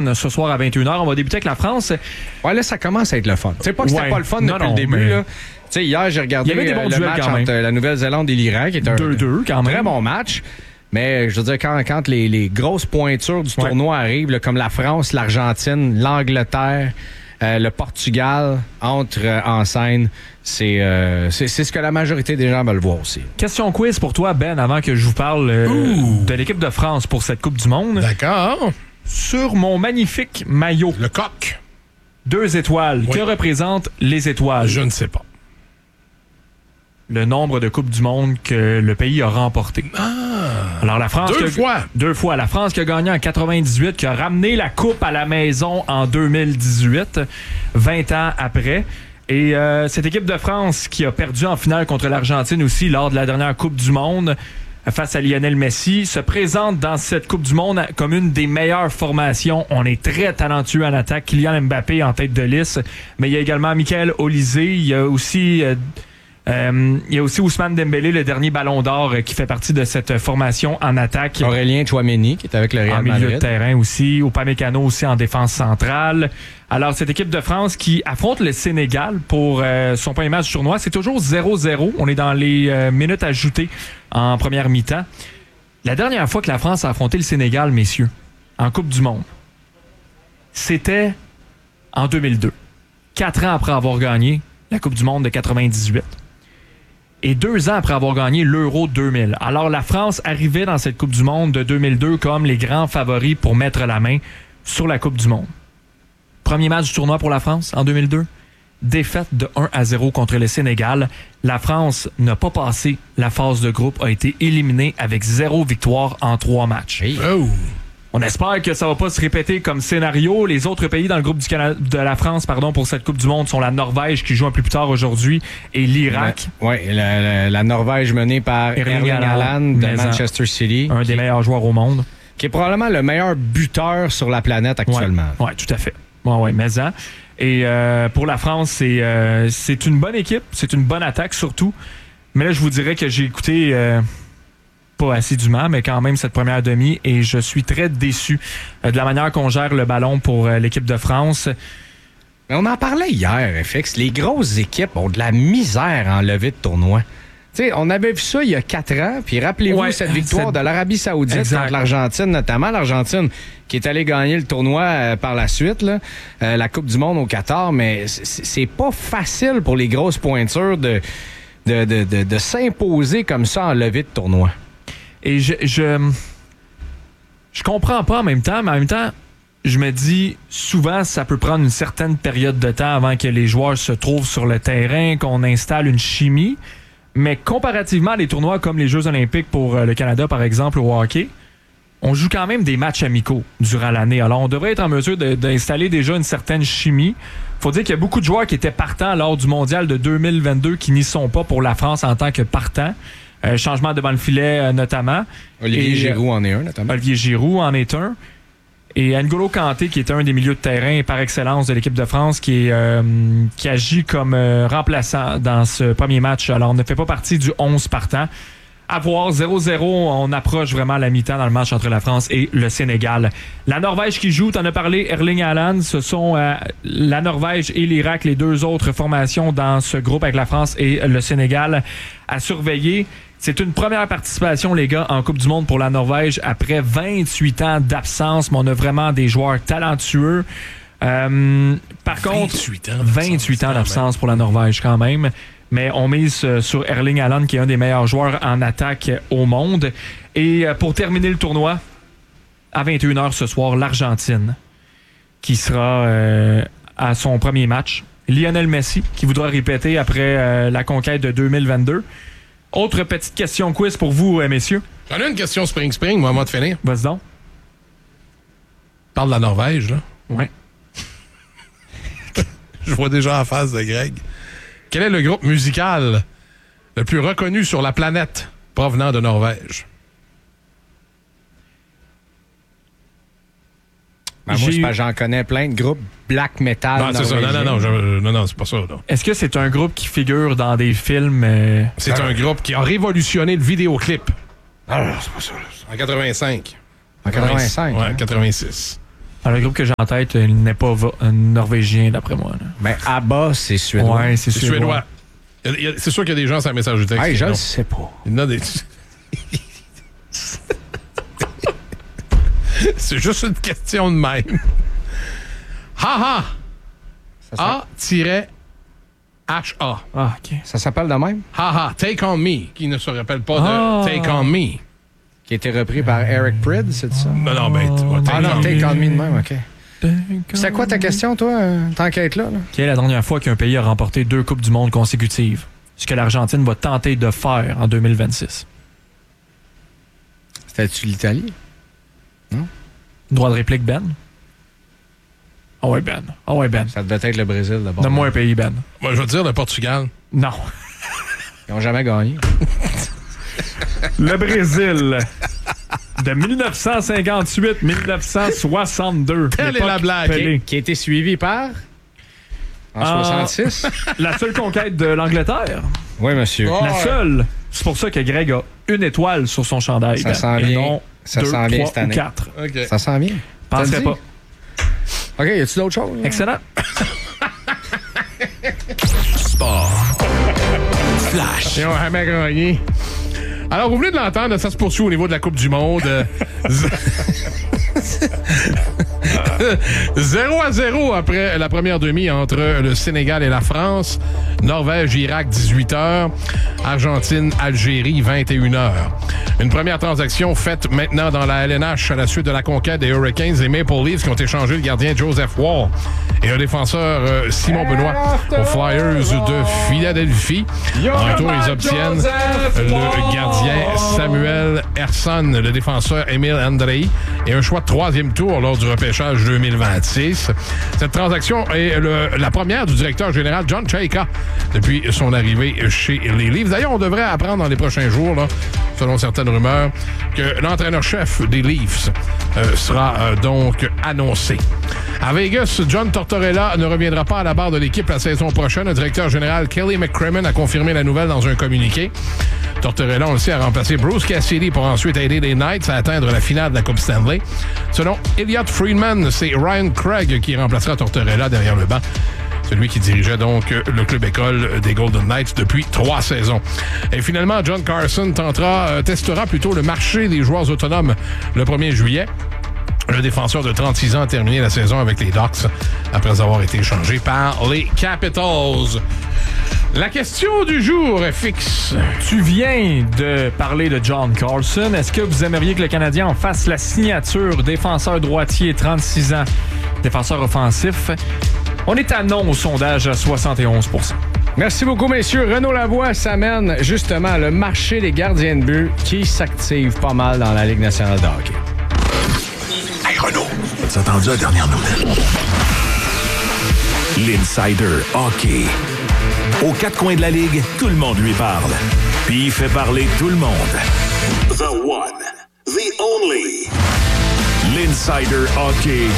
ce soir à 21h. On va débuter avec la France. Ouais, là, ça commence à être le fun. C'est pas que c'était pas le fun depuis le début, mais... là. Tu sais, hier, j'ai regardé le match entre la Nouvelle-Zélande et l'Iran, qui est un 2-2, quand même. Très bon match. Mais je veux dire, quand les grosses pointures du tournoi arrivent, là, comme la France, l'Argentine, l'Angleterre, le Portugal entrent en scène, c'est ce que la majorité des gens veulent voir aussi. Question quiz pour toi, Ben, avant que je vous parle de l'équipe de France pour cette Coupe du Monde. D'accord. Sur mon magnifique maillot. Le coq. 2 étoiles. Oui. Que représentent les étoiles? Je ne sais pas. Le nombre de Coupes du Monde que le pays a remporté. Alors la France... Deux fois. La France qui a gagné en 98, qui a ramené la Coupe à la maison en 2018, 20 ans après. Et cette équipe de France qui a perdu en finale contre l'Argentine aussi lors de la dernière Coupe du Monde face à Lionel Messi, se présente dans cette Coupe du Monde comme une des meilleures formations. On est très talentueux en attaque. Kylian Mbappé en tête de liste, mais il y a également Michael Olise, il y a aussi Ousmane Dembélé, le dernier ballon d'or, qui fait partie de cette formation en attaque. Aurélien Tchouaméni, qui est avec le Real Madrid. En milieu de terrain aussi. Upamecano aussi en défense centrale. Alors, cette équipe de France qui affronte le Sénégal pour son premier match du tournoi, c'est toujours 0-0. On est dans les minutes ajoutées en première mi-temps. La dernière fois que la France a affronté le Sénégal, messieurs, en Coupe du Monde, c'était en 2002. 4 ans après avoir gagné la Coupe du Monde de 98. Et 2 ans après avoir gagné l'Euro 2000. Alors, la France arrivait dans cette Coupe du Monde de 2002 comme les grands favoris pour mettre la main sur la Coupe du Monde. Premier match du tournoi pour la France en 2002. Défaite de 1-0 contre le Sénégal. La France n'a pas passé la phase de groupe, a été éliminée avec 0 victoire en 3 matchs. Hey. Oh. On espère que ça va pas se répéter comme scénario. Les autres pays dans le groupe de la France pour cette Coupe du Monde sont la Norvège qui joue un peu plus tard aujourd'hui et l'Irak. Oui, la Norvège menée par Erling Haaland de Manchester City. Un des meilleurs joueurs au monde. Qui est probablement le meilleur buteur sur la planète actuellement. Oui, tout à fait. Oui, mais ça. Et pour la France, c'est une bonne équipe. C'est une bonne attaque surtout. Mais là, je vous dirais que j'ai écouté... pas assidûment, mais quand même cette première demi, et je suis très déçu de la manière qu'on gère le ballon pour l'équipe de France. Mais on en parlait hier, FX. Les grosses équipes ont de la misère à enlever de tournoi. T'sais, on avait vu ça il y a 4 ans, puis rappelez-vous cette victoire de l'Arabie Saoudite contre l'Argentine, notamment l'Argentine qui est allée gagner le tournoi par la suite, là, la Coupe du Monde au Qatar, mais c'est pas facile pour les grosses pointures de s'imposer comme ça en levée de tournoi. Et je comprends pas en même temps, mais en même temps, je me dis, souvent, ça peut prendre une certaine période de temps avant que les joueurs se trouvent sur le terrain, qu'on installe une chimie. Mais comparativement à des tournois comme les Jeux olympiques pour le Canada, par exemple, au hockey, on joue quand même des matchs amicaux durant l'année. Alors, on devrait être en mesure d'installer déjà une certaine chimie. Faut dire qu'il y a beaucoup de joueurs qui étaient partants lors du Mondial de 2022 qui n'y sont pas pour la France en tant que partants. Changement devant le filet, notamment. Olivier Giroud en est un, notamment. Olivier Giroud en est un. Et N'Golo Kanté, qui est un des milieux de terrain par excellence de l'équipe de France, qui agit comme remplaçant dans ce premier match. Alors, on ne fait pas partie du 11 partant. À voir, 0-0, on approche vraiment la mi-temps dans le match entre la France et le Sénégal. La Norvège qui joue, t'en as parlé, Erling Haaland, ce sont la Norvège et l'Irak, les 2 autres formations dans ce groupe avec la France et le Sénégal à surveiller. C'est une première participation, les gars, en Coupe du Monde pour la Norvège après 28 ans d'absence, mais on a vraiment des joueurs talentueux. Par contre, 28 ans d'absence pour la Norvège quand même. Mais on mise sur Erling Haaland, qui est un des meilleurs joueurs en attaque au monde. Et pour terminer le tournoi, à 21h ce soir, l'Argentine, qui sera à son premier match. Lionel Messi, qui voudra répéter après la conquête de 2022. Autre petite question quiz pour vous, messieurs. J'en ai une question Spring, moi, avant de finir. Vas-y donc. Parle de la Norvège, là. Oui. Je vois déjà en face de Greg. Quel est le groupe musical le plus reconnu sur la planète provenant de Norvège? Ben moi, j'en connais plein de groupes black metal. Non, c'est ça. Non, c'est pas ça. Non. Est-ce que c'est un groupe qui figure dans des films? C'est un groupe qui a révolutionné le vidéoclip. Ah, c'est pas ça. En 85. En 85? Ouais, 86. Alors, le groupe que j'ai en tête, il n'est pas norvégien, d'après moi. Là. Ben, ABBA, c'est suédois. Ouais, c'est suédois. C'est sûr qu'il y a des gens sur la message du texte. Hey, je ne sais pas. Il y en a des... C'est juste une question de même. Ha-ha! A-H-A. Ah, OK. Ça s'appelle de même? Ha-ha, Take On Me, qui ne se rappelle pas de Take On Me. Qui a été repris par Eric Prydz, c'est ça? Non, ben... Take On Me de même, OK. C'est quoi ta question, toi, t'enquête là? Quelle est la dernière fois qu'un pays a remporté 2 Coupes du monde consécutives? Ce que l'Argentine va tenter de faire en 2026. C'était-tu l'Italie? Non? Droit de réplique, Ben? Ah ouais, Ben. Ah ouais, Ben. Ça devait être le Brésil, d'abord. Donne-moi un pays, Ben. Moi, je vais dire le Portugal. Non. Ils n'ont jamais gagné. Le Brésil. De 1958-1962. Telle est la blague. Qui a été suivi par... En 66? La seule conquête de l'Angleterre. Oui, monsieur. La seule. C'est pour ça que Greg a 1 étoile sur son chandail. Ça sent bien. Non, ça 2, sent bien 3 cette année. ou 4. Okay. Ça sent bien. Penserais pas. OK, y a-tu d'autres choses? Excellent. Sport. Flash. Ils ont jamais gagné. Alors, vous venez de l'entendre, ça se poursuit au niveau de la Coupe du Monde. 0-0 après la première demi entre le Sénégal et la France. Norvège-Irak, 18h. Argentine-Algérie, 21h. Une première transaction faite maintenant dans la LNH à la suite de la conquête des Hurricanes et Maple Leafs qui ont échangé le gardien Joseph Wall et un défenseur Simon Benoît aux Flyers de Philadelphie. En retour, ils obtiennent le gardien Samuel Ersson, le défenseur Emile Andrei et un choix de 3e tour lors du repêchage 2026. Cette transaction est la première du directeur général John Chayka depuis son arrivée chez les Leafs. D'ailleurs, on devrait apprendre dans les prochains jours, là, selon certaines rumeurs, que l'entraîneur-chef des Leafs sera donc annoncé. À Vegas, John Tortorella ne reviendra pas à la barre de l'équipe la saison prochaine. Le directeur général Kelly McCrimmon a confirmé la nouvelle dans un communiqué. Tortorella, on le sait, a remplacé Bruce Cassidy pour ensuite aider les Knights à atteindre la finale de la Coupe Stanley. Selon Elliot Friedman, c'est Ryan Craig qui remplacera Tortorella derrière le banc. Celui qui dirigeait donc le club école des Golden Knights depuis 3 saisons. Et finalement, John Carson testera plutôt le marché des joueurs autonomes le 1er juillet. Le défenseur de 36 ans a terminé la saison avec les Ducks après avoir été échangé par les Capitals. La question du jour est fixe. Tu viens de parler de John Carlson. Est-ce que vous aimeriez que le Canadien en fasse la signature? Défenseur droitier, 36 ans, défenseur offensif. On est à non au sondage à 71%. Merci beaucoup, messieurs. Renaud Lavoie s'amène justement le marché des gardiens de but qui s'active pas mal dans la Ligue nationale de hockey. Hey Renaud, as entendu la dernière nouvelle? L'Insider Hockey. Aux 4 coins de la Ligue, tout le monde lui parle. Puis il fait parler tout le monde. The one, the only. L'Insider Hockey.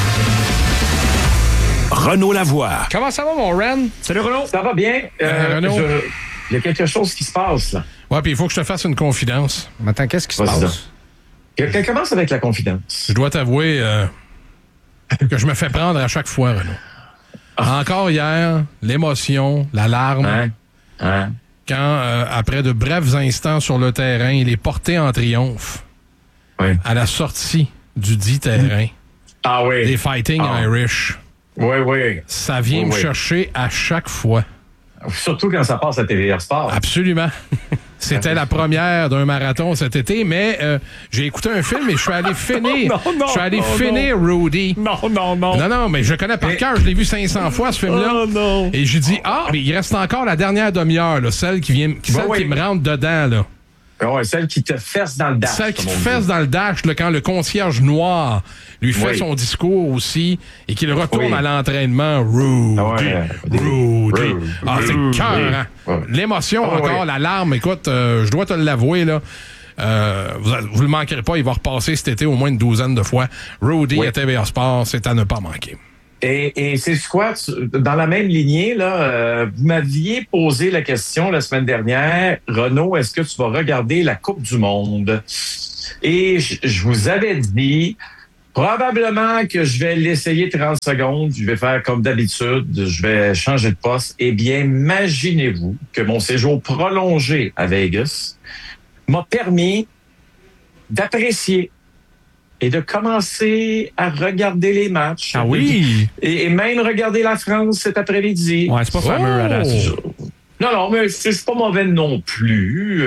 Renaud Lavoie. Comment ça va, mon Ren? Salut, Renaud. Ça va bien. Renaud. Il y a quelque chose qui se passe, là. Ouais, puis il faut que je te fasse une confidence. Attends, qu'est-ce qui se passe? Commence avec la confidence. Je dois t'avouer que je me fais prendre à chaque fois, Renaud. Encore hier, l'émotion, l'alarme, quand, après de brefs instants sur le terrain, il est porté en triomphe à la sortie du dit terrain des Fighting Irish. Oui. Ça vient me chercher à chaque fois. Surtout quand ça passe à TVA Sport. Absolument. C'était la première d'un marathon cet été, mais j'ai écouté un film et je suis allé finir. Je suis allé finir Rudy. Non, mais je connais par cœur. Je l'ai vu 500 fois, ce film-là. Et j'ai dit, mais il reste encore la dernière demi-heure, là, celle qui me rentre dedans, là. Ouais, celle qui te fesse dans le dash. Celle qui te fesse dans le dash, là, quand le concierge noir lui fait son discours aussi et qu'il retourne à l'entraînement. Rudy. C'est cœur, hein? L'émotion encore, l'alarme. Écoute, je dois te l'avouer, là. Vous le manquerez pas, il va repasser cet été au moins une 12aine de fois. Rudy à TVA Sport, c'est à ne pas manquer. Et c'est quoi? Dans la même lignée, là, vous m'aviez posé la question la semaine dernière, Renaud, est-ce que tu vas regarder la Coupe du Monde? Et je vous avais dit, Probablement que je vais l'essayer 30 secondes. Je vais faire comme d'habitude. Je vais changer de poste. Eh bien, imaginez-vous que mon séjour prolongé à Vegas m'a permis d'apprécier et de commencer à regarder les matchs. Ah oui? Et même regarder la France cet après-midi. Ouais, c'est pas fameux à la Non, mais je suis pas mauvais non plus.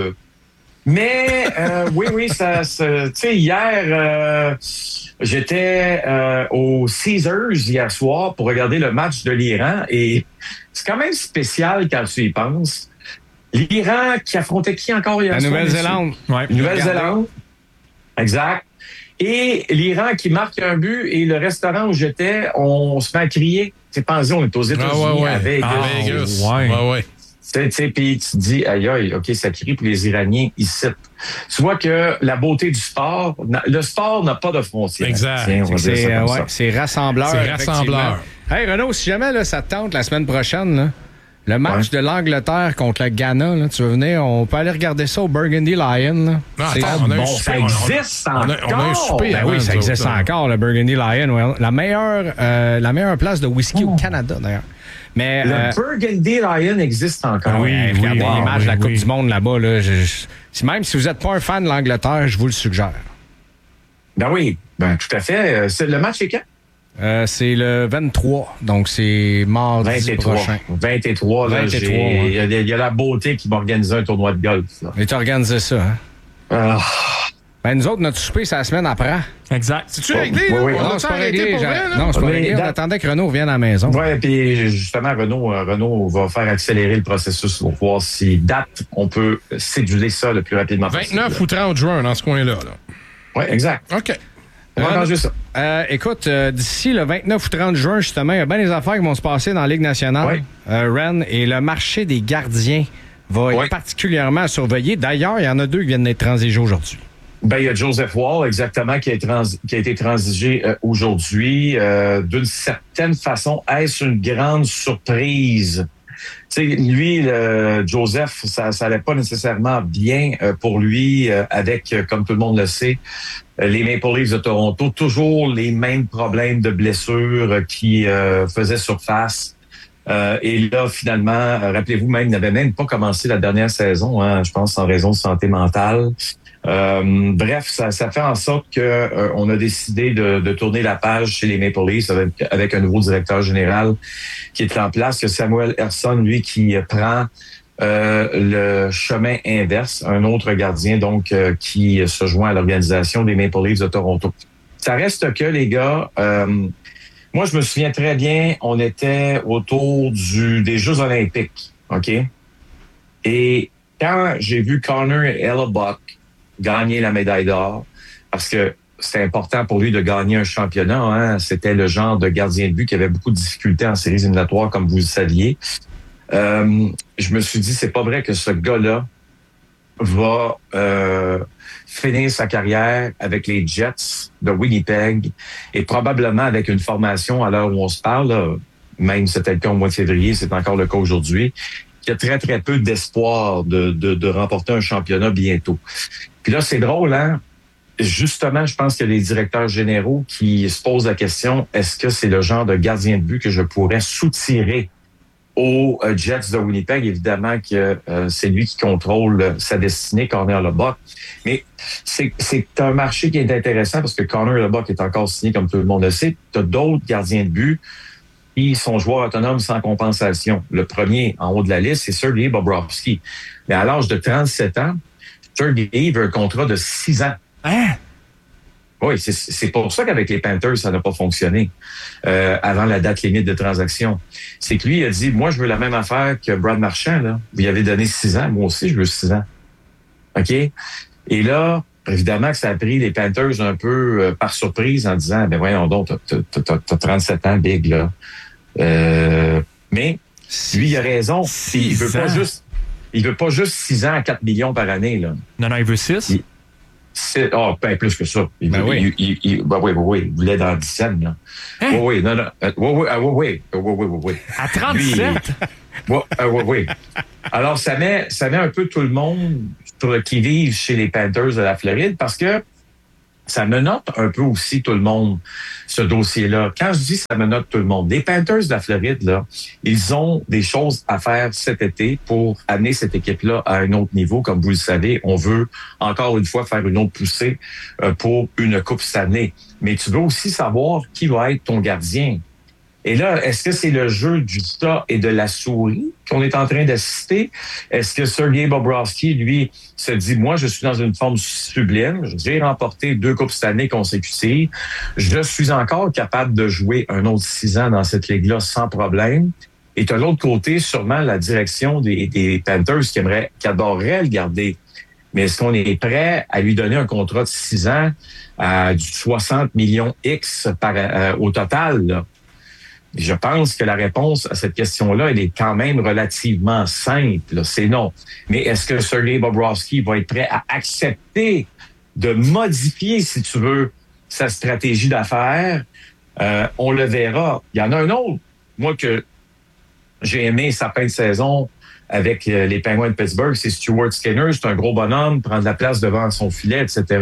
Mais oui, ça tu sais, hier, j'étais au Caesars hier soir pour regarder le match de l'Iran et c'est quand même spécial quand tu y penses. L'Iran qui affrontait qui encore hier soir? La Nouvelle-Zélande. Ouais. Nouvelle-Zélande. Exact. Et l'Iran qui marque un but et le restaurant où j'étais, on se met à crier. C'est pensé, on est aux États-Unis à Vegas. À Vegas. Ouais. Puis tu te dis, aïe, OK, ça crie pour les Iraniens ici. Tu vois que la beauté du sport, le sport n'a pas de frontières. Exact. C'est rassembleur. C'est rassembleur. Hey, Renaud, si jamais là, ça te tente la semaine prochaine, là, le match de l'Angleterre contre le Ghana, là, tu veux venir, on peut aller regarder ça au Burgundy Lion. Là. Non, attends, on a un souper, ça existe encore. On a un souper. Ben oui, ça existe encore, le Burgundy Lion. Ouais. La meilleure place de whisky au Canada, d'ailleurs. Mais, le Burgundy Lion existe encore. Regardez l'image de la Coupe du Monde là-bas. Là, même si vous n'êtes pas un fan de l'Angleterre, je vous le suggère. Ben oui, tout à fait. Le match est quand? C'est le 23, donc c'est mardi prochain. 23, là, 23, il y a la beauté qui m'a organisé un tournoi de golf. Là. Et tu as organisé ça, hein? Ben, nous autres, notre souper, c'est la semaine après. Exact. C'est-tu réglé? Oui. Non, c'est pas réglé. Non, c'est pas réglé. On attendait que Renaud revienne à la maison. Oui, puis justement, Renaud va faire accélérer le processus pour voir si date, on peut céduler ça le plus rapidement possible. 29 ou 30 juin, dans ce coin-là. Oui, exact. OK. On va arranger ça. Écoute, d'ici le 29 ou 30 juin, justement, il y a bien des affaires qui vont se passer dans la Ligue nationale. Ren, et le marché des gardiens va être particulièrement à surveiller. D'ailleurs, il y en a deux qui viennent d'être transigés aujourd'hui. Ben, il y a Joseph Wall, exactement, qui a été transigé aujourd'hui. D'une certaine façon, est-ce une grande surprise? Tu sais, lui, Joseph, ça allait pas nécessairement bien pour lui avec, comme tout le monde le sait, les Maple Leafs de Toronto. Toujours les mêmes problèmes de blessures qui faisaient surface. Et là, finalement, rappelez-vous, il n'avait même pas commencé la dernière saison, hein, je pense, en raison de santé mentale. Bref, ça fait en sorte que on a décidé de tourner la page chez les Maple Leafs avec un nouveau directeur général qui est en place. C'est Samuel Ersson, lui, qui prend le chemin inverse, un autre gardien donc qui se joint à l'organisation des Maple Leafs de Toronto. Ça reste que, les gars, moi, je me souviens très bien, on était autour des Jeux olympiques, OK? Et quand j'ai vu Connor Hellebuyck gagner la médaille d'or, parce que c'était important pour lui de gagner un championnat. Hein. C'était le genre de gardien de but qui avait beaucoup de difficultés en séries éliminatoires, comme vous le saviez. Je me suis dit, c'est pas vrai que ce gars-là va finir sa carrière avec les Jets de Winnipeg et probablement avec une formation, à l'heure où on se parle, là, même c'était le cas au mois de février, c'est encore le cas aujourd'hui, qui a très, très peu d'espoir de remporter un championnat bientôt. Puis là, c'est drôle, hein? Justement, je pense qu'il y a des directeurs généraux qui se posent la question, est-ce que c'est le genre de gardien de but que je pourrais soutirer aux Jets de Winnipeg? Évidemment que c'est lui qui contrôle sa destinée, Connor Hellebuyck. Mais c'est un marché qui est intéressant parce que Connor Hellebuyck est encore signé, comme tout le monde le sait. Tu as d'autres gardiens de but qui sont joueurs autonomes sans compensation. Le premier en haut de la liste, c'est Sergei Bobrovsky. Mais à l'âge de 37 ans, Sergei veut un contrat de 6 ans. Hein? Oui, c'est pour ça qu'avec les Panthers, ça n'a pas fonctionné avant la date limite de transaction. C'est que lui, il a dit, moi, je veux la même affaire que Brad Marchand. Là. Vous lui avez donné 6 ans. Moi aussi, je veux 6 ans. OK? Et là, évidemment que ça a pris les Panthers un peu par surprise en disant, ben voyons donc, t'as 37 ans, Big, là. Mais lui, il a raison. Il veut pas juste 6 ans à 4 millions par année. Là. Non, il veut 6. Plus que ça. Il voulait dans 10 ans. Là. Hein? Oui. À 37? Oui. Alors, ça met un peu tout le monde sur le qui-vive chez les Panthers de la Floride parce que ça menotte un peu aussi tout le monde, ce dossier-là. Quand je dis ça menotte tout le monde, les Panthers de la Floride, là, ils ont des choses à faire cet été pour amener cette équipe-là à un autre niveau. Comme vous le savez, on veut encore une fois faire une autre poussée pour une coupe cette année. Mais tu veux aussi savoir qui va être ton gardien. Et là, est-ce que c'est le jeu du chat et de la souris qu'on est en train d'assister? Est-ce que Sergei Bobrovsky, lui, se dit, moi, je suis dans une forme sublime, j'ai remporté 2 coupes cette année consécutives, je suis encore capable de jouer un autre 6 ans dans cette ligue-là sans problème. Et de l'autre côté, sûrement la direction des Panthers qui adorerait le garder. Mais est-ce qu'on est prêt à lui donner un contrat de 6 ans à du 60 millions X au total, là? Je pense que la réponse à cette question-là, elle est quand même relativement simple. C'est non. Mais est-ce que Sergei Bobrovsky va être prêt à accepter de modifier, si tu veux, sa stratégie d'affaires? On le verra. Il y en a un autre, moi, que j'ai aimé sa fin de saison avec les Penguins de Pittsburgh, c'est Stuart Skinner. C'est un gros bonhomme, prend de la place devant son filet, etc.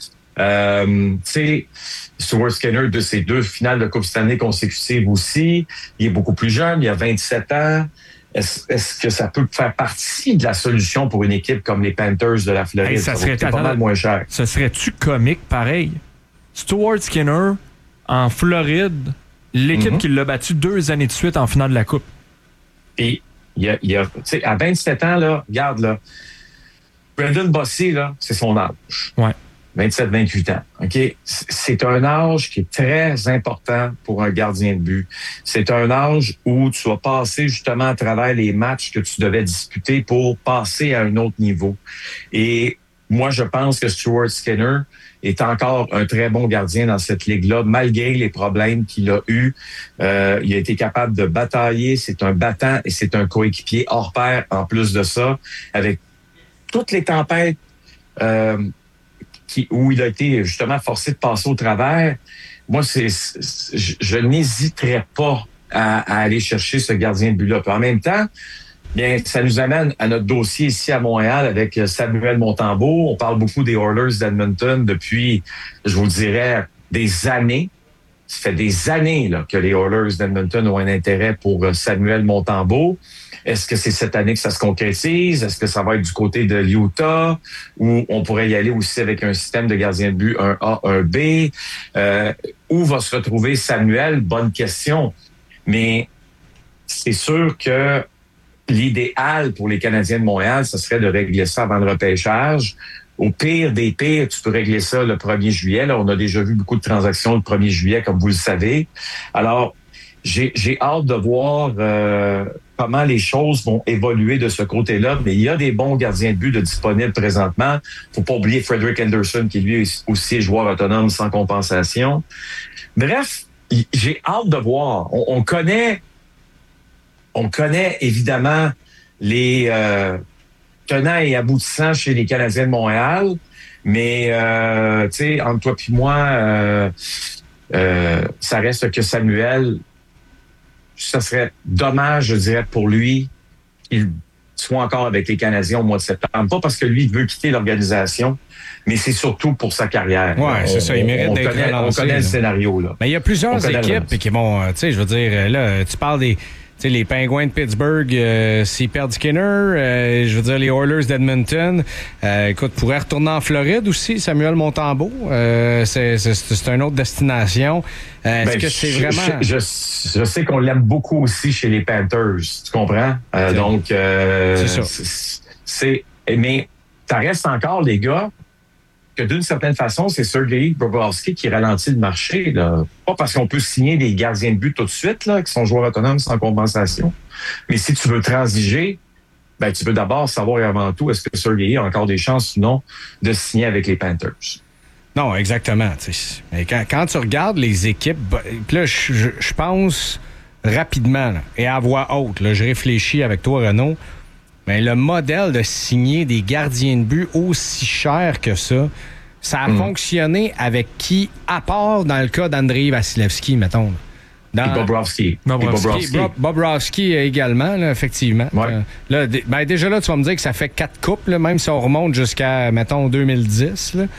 Tu sais, Stuart Skinner, de ses 2 finales de Coupe Stanley consécutives aussi, il est beaucoup plus jeune, il a 27 ans. Est-ce que ça peut faire partie de la solution pour une équipe comme les Panthers de la Floride? Ça serait pas mal moins cher. Ça serait-tu comique pareil? Stuart Skinner en Floride, l'équipe qui l'a battu 2 années de suite en finale de la Coupe. Et tu sais, à 27 ans, là, regarde, là, Brendan Bossy, là, c'est son âge. Ouais. 27-28 ans. OK? C'est un âge qui est très important pour un gardien de but. C'est un âge où tu vas passer justement à travers les matchs que tu devais disputer pour passer à un autre niveau. Et moi, je pense que Stuart Skinner est encore un très bon gardien dans cette ligue-là, malgré les problèmes qu'il a eus. Il a été capable de batailler. C'est un battant et c'est un coéquipier hors pair en plus de ça, avec toutes les tempêtes où il a été justement forcé de passer au travers. Moi, je n'hésiterais pas à aller chercher ce gardien de but-là. Puis en même temps, bien, ça nous amène à notre dossier ici à Montréal avec Samuel Montembeault. On parle beaucoup des Oilers d'Edmonton depuis, je vous dirais, des années. Ça fait des années là, que les Oilers d'Edmonton ont un intérêt pour Samuel Montembeault. Est-ce que c'est cette année que ça se concrétise? Est-ce que ça va être du côté de l'Utah? Ou on pourrait y aller aussi avec un système de gardien de but, un A, un B? Où va se retrouver Samuel? Bonne question. Mais c'est sûr que l'idéal pour les Canadiens de Montréal, ce serait de régler ça avant le repêchage. Au pire des pires, tu peux régler ça le 1er juillet. Là, on a déjà vu beaucoup de transactions le 1er juillet, comme vous le savez. Alors, j'ai hâte de voir comment les choses vont évoluer de ce côté-là. Mais il y a des bons gardiens de but de disponibles présentement. Faut pas oublier Frederik Anderson, qui lui aussi est joueur autonome sans compensation. Bref, j'ai hâte de voir. On connaît évidemment les tenants et aboutissants chez les Canadiens de Montréal, mais tu sais, entre toi et moi, ça reste que Samuel, ça serait dommage, je dirais, pour lui qu'il soit encore avec les Canadiens au mois de septembre. Pas parce que lui, il veut quitter l'organisation, mais c'est surtout pour sa carrière. Oui, c'est ça. Il mérite d'être relancé. On connaît le scénario, là. Mais il y a plusieurs équipes qui vont, tu sais, je veux dire, là, tu parles des... Tu sais, les Penguins de Pittsburgh, s'ils perdent Skinner, je veux dire, les Oilers d'Edmonton, écoute, pourraient retourner en Floride aussi, Samuel Montembeault. C'est une autre destination. Est-ce que c'est vraiment... Je sais qu'on l'aime beaucoup aussi chez les Panthers, tu comprends? Donc, c'est ça. Mais ça reste encore, les gars, que d'une certaine façon, c'est Sergei Bobrovsky qui ralentit le marché. Là. Pas parce qu'on peut signer des gardiens de but tout de suite, là, qui sont joueurs autonomes sans compensation. Mais si tu veux transiger, ben, tu veux d'abord savoir avant tout, est-ce que Sergei a encore des chances ou non de signer avec les Panthers? Non, exactement. Mais quand tu regardes les équipes, là, je pense rapidement, là, et à voix haute, là, je réfléchis avec toi, Renaud, mais le modèle de signer des gardiens de but aussi cher que ça a fonctionné avec qui, à part dans le cas d'Andrei Vasilevski, mettons. Bobrovsky. Bobrovsky également, là, effectivement. Ouais. Déjà là, tu vas me dire que ça fait 4 coupes, là, même si on remonte jusqu'à, mettons, 2010. Là.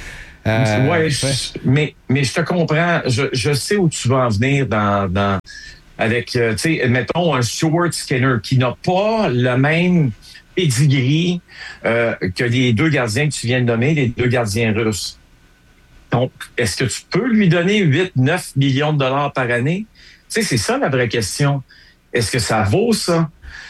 Mais je te comprends. Je sais où tu vas en venir avec, tu sais, mettons un Stuart Skinner qui n'a pas le même pedigree que les 2 gardiens que tu viens de nommer, les 2 gardiens russes. Donc, est-ce que tu peux lui donner 8-9 millions de dollars par année? Tu sais, c'est ça la vraie question. Est-ce que ça vaut ça?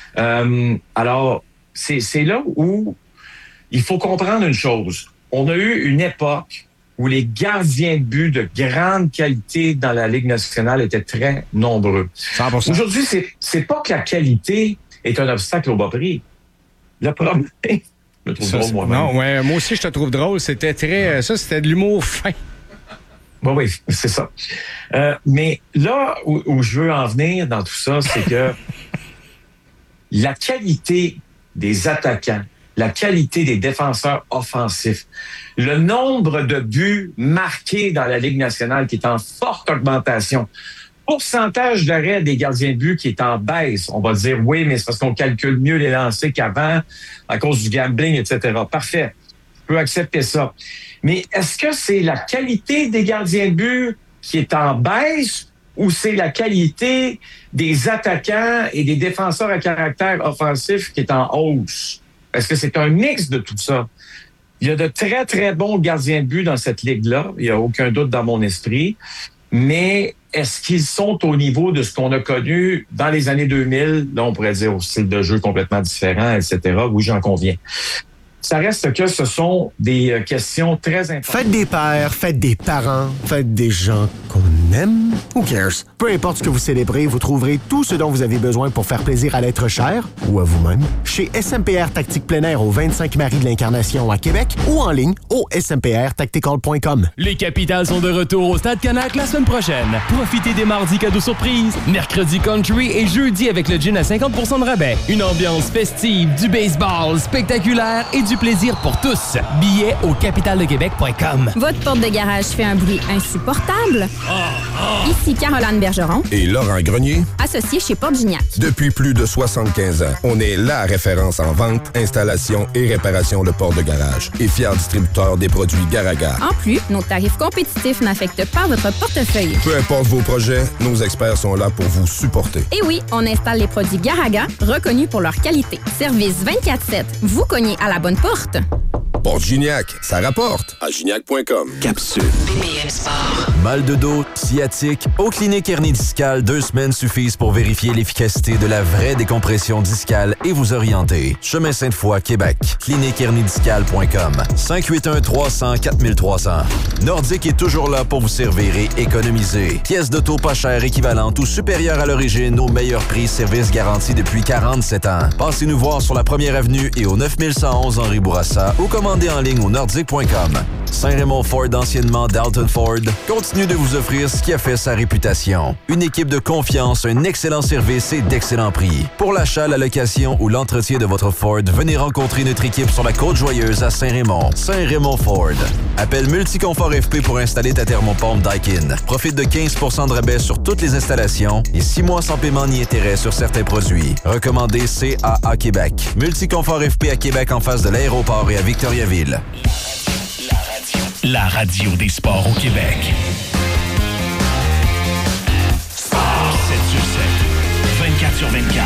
Alors, c'est là où il faut comprendre une chose. On a eu une époque où les gardiens de but de grande qualité dans la Ligue nationale étaient très nombreux. 100%. Aujourd'hui, c'est pas que la qualité est un obstacle au bas prix. Le problème... Je me trouve drôle moi-même. Non, ouais, moi aussi, je te trouve drôle. C'était c'était de l'humour fin. Oui, c'est ça. Mais là où je veux en venir dans tout ça, c'est que la qualité des attaquants, la qualité des défenseurs offensifs, le nombre de buts marqués dans la Ligue nationale qui est en forte augmentation, pourcentage d'arrêt des gardiens de but qui est en baisse. On va dire, oui, mais c'est parce qu'on calcule mieux les lancers qu'avant à cause du gambling, etc. Parfait. Je peux accepter ça. Mais est-ce que c'est la qualité des gardiens de but qui est en baisse ou c'est la qualité des attaquants et des défenseurs à caractère offensif qui est en hausse? Est-ce que c'est un mix de tout ça? Il y a de très, très bons gardiens de but dans cette ligue-là. Il n'y a aucun doute dans mon esprit. Mais est-ce qu'ils sont au niveau de ce qu'on a connu dans les années 2000? Là, on pourrait dire au style de jeu complètement différent, etc. Oui, j'en conviens. Ça reste que ce sont des questions très importantes. Faites des pères, faites des parents, faites des gens qu'on aime. Who cares? Peu importe ce que vous célébrez, vous trouverez tout ce dont vous avez besoin pour faire plaisir à l'être cher ou à vous-même chez SMPR Tactique Plein Air au 25 Marie de l'Incarnation à Québec ou en ligne au smprtactical.com. Les Capitals sont de retour au Stade Canac la semaine prochaine. Profitez des mardis cadeaux surprises, mercredi country et jeudi avec le gin à 50% de rabais. Une ambiance festive, du baseball spectaculaire et du plaisir pour tous. Billets au capitaldequebec.com. Votre porte de garage fait un bruit insupportable? Ici Caroline Bergeron et Laurent Grenier, associés chez Porte Gignac. Depuis plus de 75 ans, on est la référence en vente, installation et réparation de portes de garage et fier distributeur des produits Garaga. En plus, nos tarifs compétitifs n'affectent pas votre portefeuille. Peu importe vos projets, nos experts sont là pour vous supporter. Et oui, on installe les produits Garaga, reconnus pour leur qualité. Service 24/7. Vous cognez à la bonne porte. Porte Gignac, ça rapporte. À gignac.com. Capsule. BPM Sport. Mal de dos, sciatique, aux cliniques hernie discale, 2 semaines suffisent pour vérifier l'efficacité de la vraie décompression discale et vous orienter. Chemin Sainte-Foy, Québec. cliniquehernidiscale.com. 581-300-4300. Nordique est toujours là pour vous servir et économiser. Pièces d'auto pas chères équivalentes ou supérieures à l'origine au meilleur prix, service garanti depuis 47 ans. Passez nous voir sur la 1er avenue et au 9111 Henri Bourassa ou commandez en ligne au nordique.com. Saint-Raymond Ford, anciennement Dalton Ford, continue de vous offrir ce qui a fait sa réputation. Une équipe de confiance, un excellent service et d'excellents prix. Pour l'achat, la location ou l'entretien de votre Ford, venez rencontrer notre équipe sur la Côte-Joyeuse à Saint-Raymond. Saint-Raymond Ford. Appelle Multiconfort FP pour installer ta thermopompe Daikin. Profite de 15% de rabais sur toutes les installations et 6 mois sans paiement ni intérêt sur certains produits. Recommandé CAA Québec. Multiconfort FP à Québec en face de l'aéroport et à Victoriaville. La radio des sports au Québec. Sport 7/7, 24/24.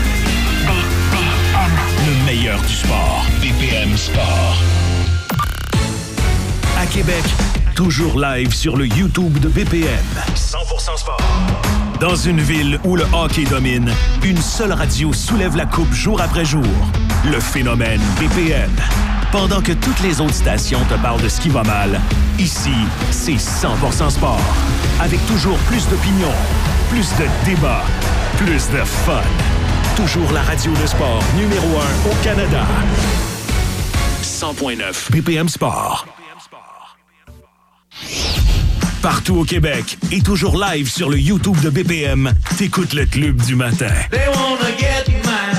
Le meilleur du sport. BPM Sport. À Québec, toujours live sur le YouTube de BPM. 100% sport. Dans une ville où le hockey domine, une seule radio soulève la coupe jour après jour. Le phénomène BPM. Pendant que toutes les autres stations te parlent de ce qui va mal, ici, c'est 100% sport. Avec toujours plus d'opinions, plus de débats, plus de fun. Toujours la radio de sport numéro 1 au Canada. 100.9 BPM Sport. Partout au Québec et toujours live sur le YouTube de BPM, t'écoutes le club du matin. They wanna get mine.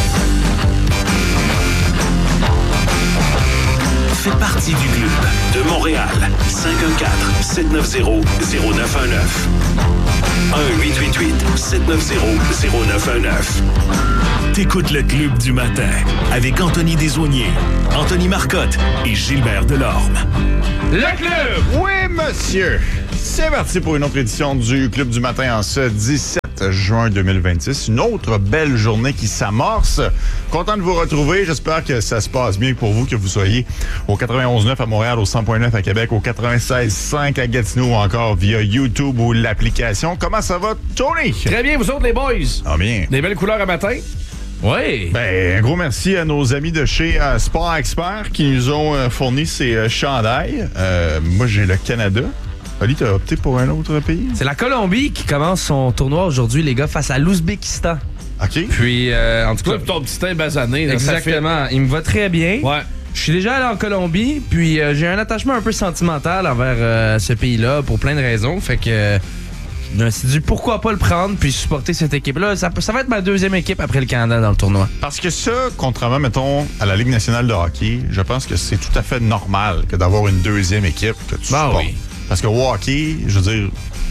Fais partie du club de Montréal. 514-790-0919. 1-888-790-0919. T'écoutes le Club du matin avec Anthony Desaulniers, Anthony Marcotte et Gilbert Delorme. Le Club! Oui, monsieur! C'est parti pour une autre édition du Club du matin en ce 17 juin 2026. Une autre belle journée qui s'amorce. Content de vous retrouver. J'espère que ça se passe bien pour vous, que vous soyez au 91.9 à Montréal, au 100.9 à Québec, au 96.5 à Gatineau ou encore via YouTube ou l'application. Comment ça va, Tony? Très bien, vous autres, les boys. Ah, bien. Des belles couleurs à matin? Oui. Ben, un gros merci à nos amis de chez Sport Expert qui nous ont fourni ces chandails. Moi, j'ai le Canada. Ali, t'as opté pour un autre pays? C'est la Colombie qui commence son tournoi aujourd'hui, les gars, face à l'Ouzbékistan. OK. Puis, en tout cas... Toi, ton petit teint basané. Là, exactement. Il me va très bien. Ouais. Je suis déjà allé en Colombie, puis j'ai un attachement un peu sentimental envers ce pays-là pour plein de raisons. Fait que je me suis dit pourquoi pas le prendre puis supporter cette équipe-là. Ça va être ma deuxième équipe après le Canada dans le tournoi. Parce que ça, contrairement, mettons, à la Ligue nationale de hockey, je pense que c'est tout à fait normal que d'avoir une deuxième équipe que tu supportes. Oui. Parce que au hockey, je veux dire,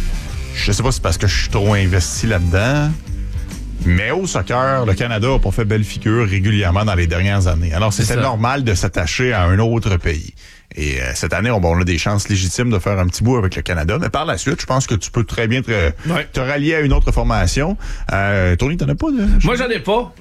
je sais pas si c'est parce que je suis trop investi là-dedans, mais au soccer, le Canada n'a pas fait belle figure régulièrement dans les dernières années. Alors, c'était normal de s'attacher à un autre pays. Et cette année, on a des chances légitimes de faire un petit bout avec le Canada. Mais par la suite, je pense que tu peux très bien te rallier à une autre formation. Tony, t'en as pas de... Moi, j'en ai pas.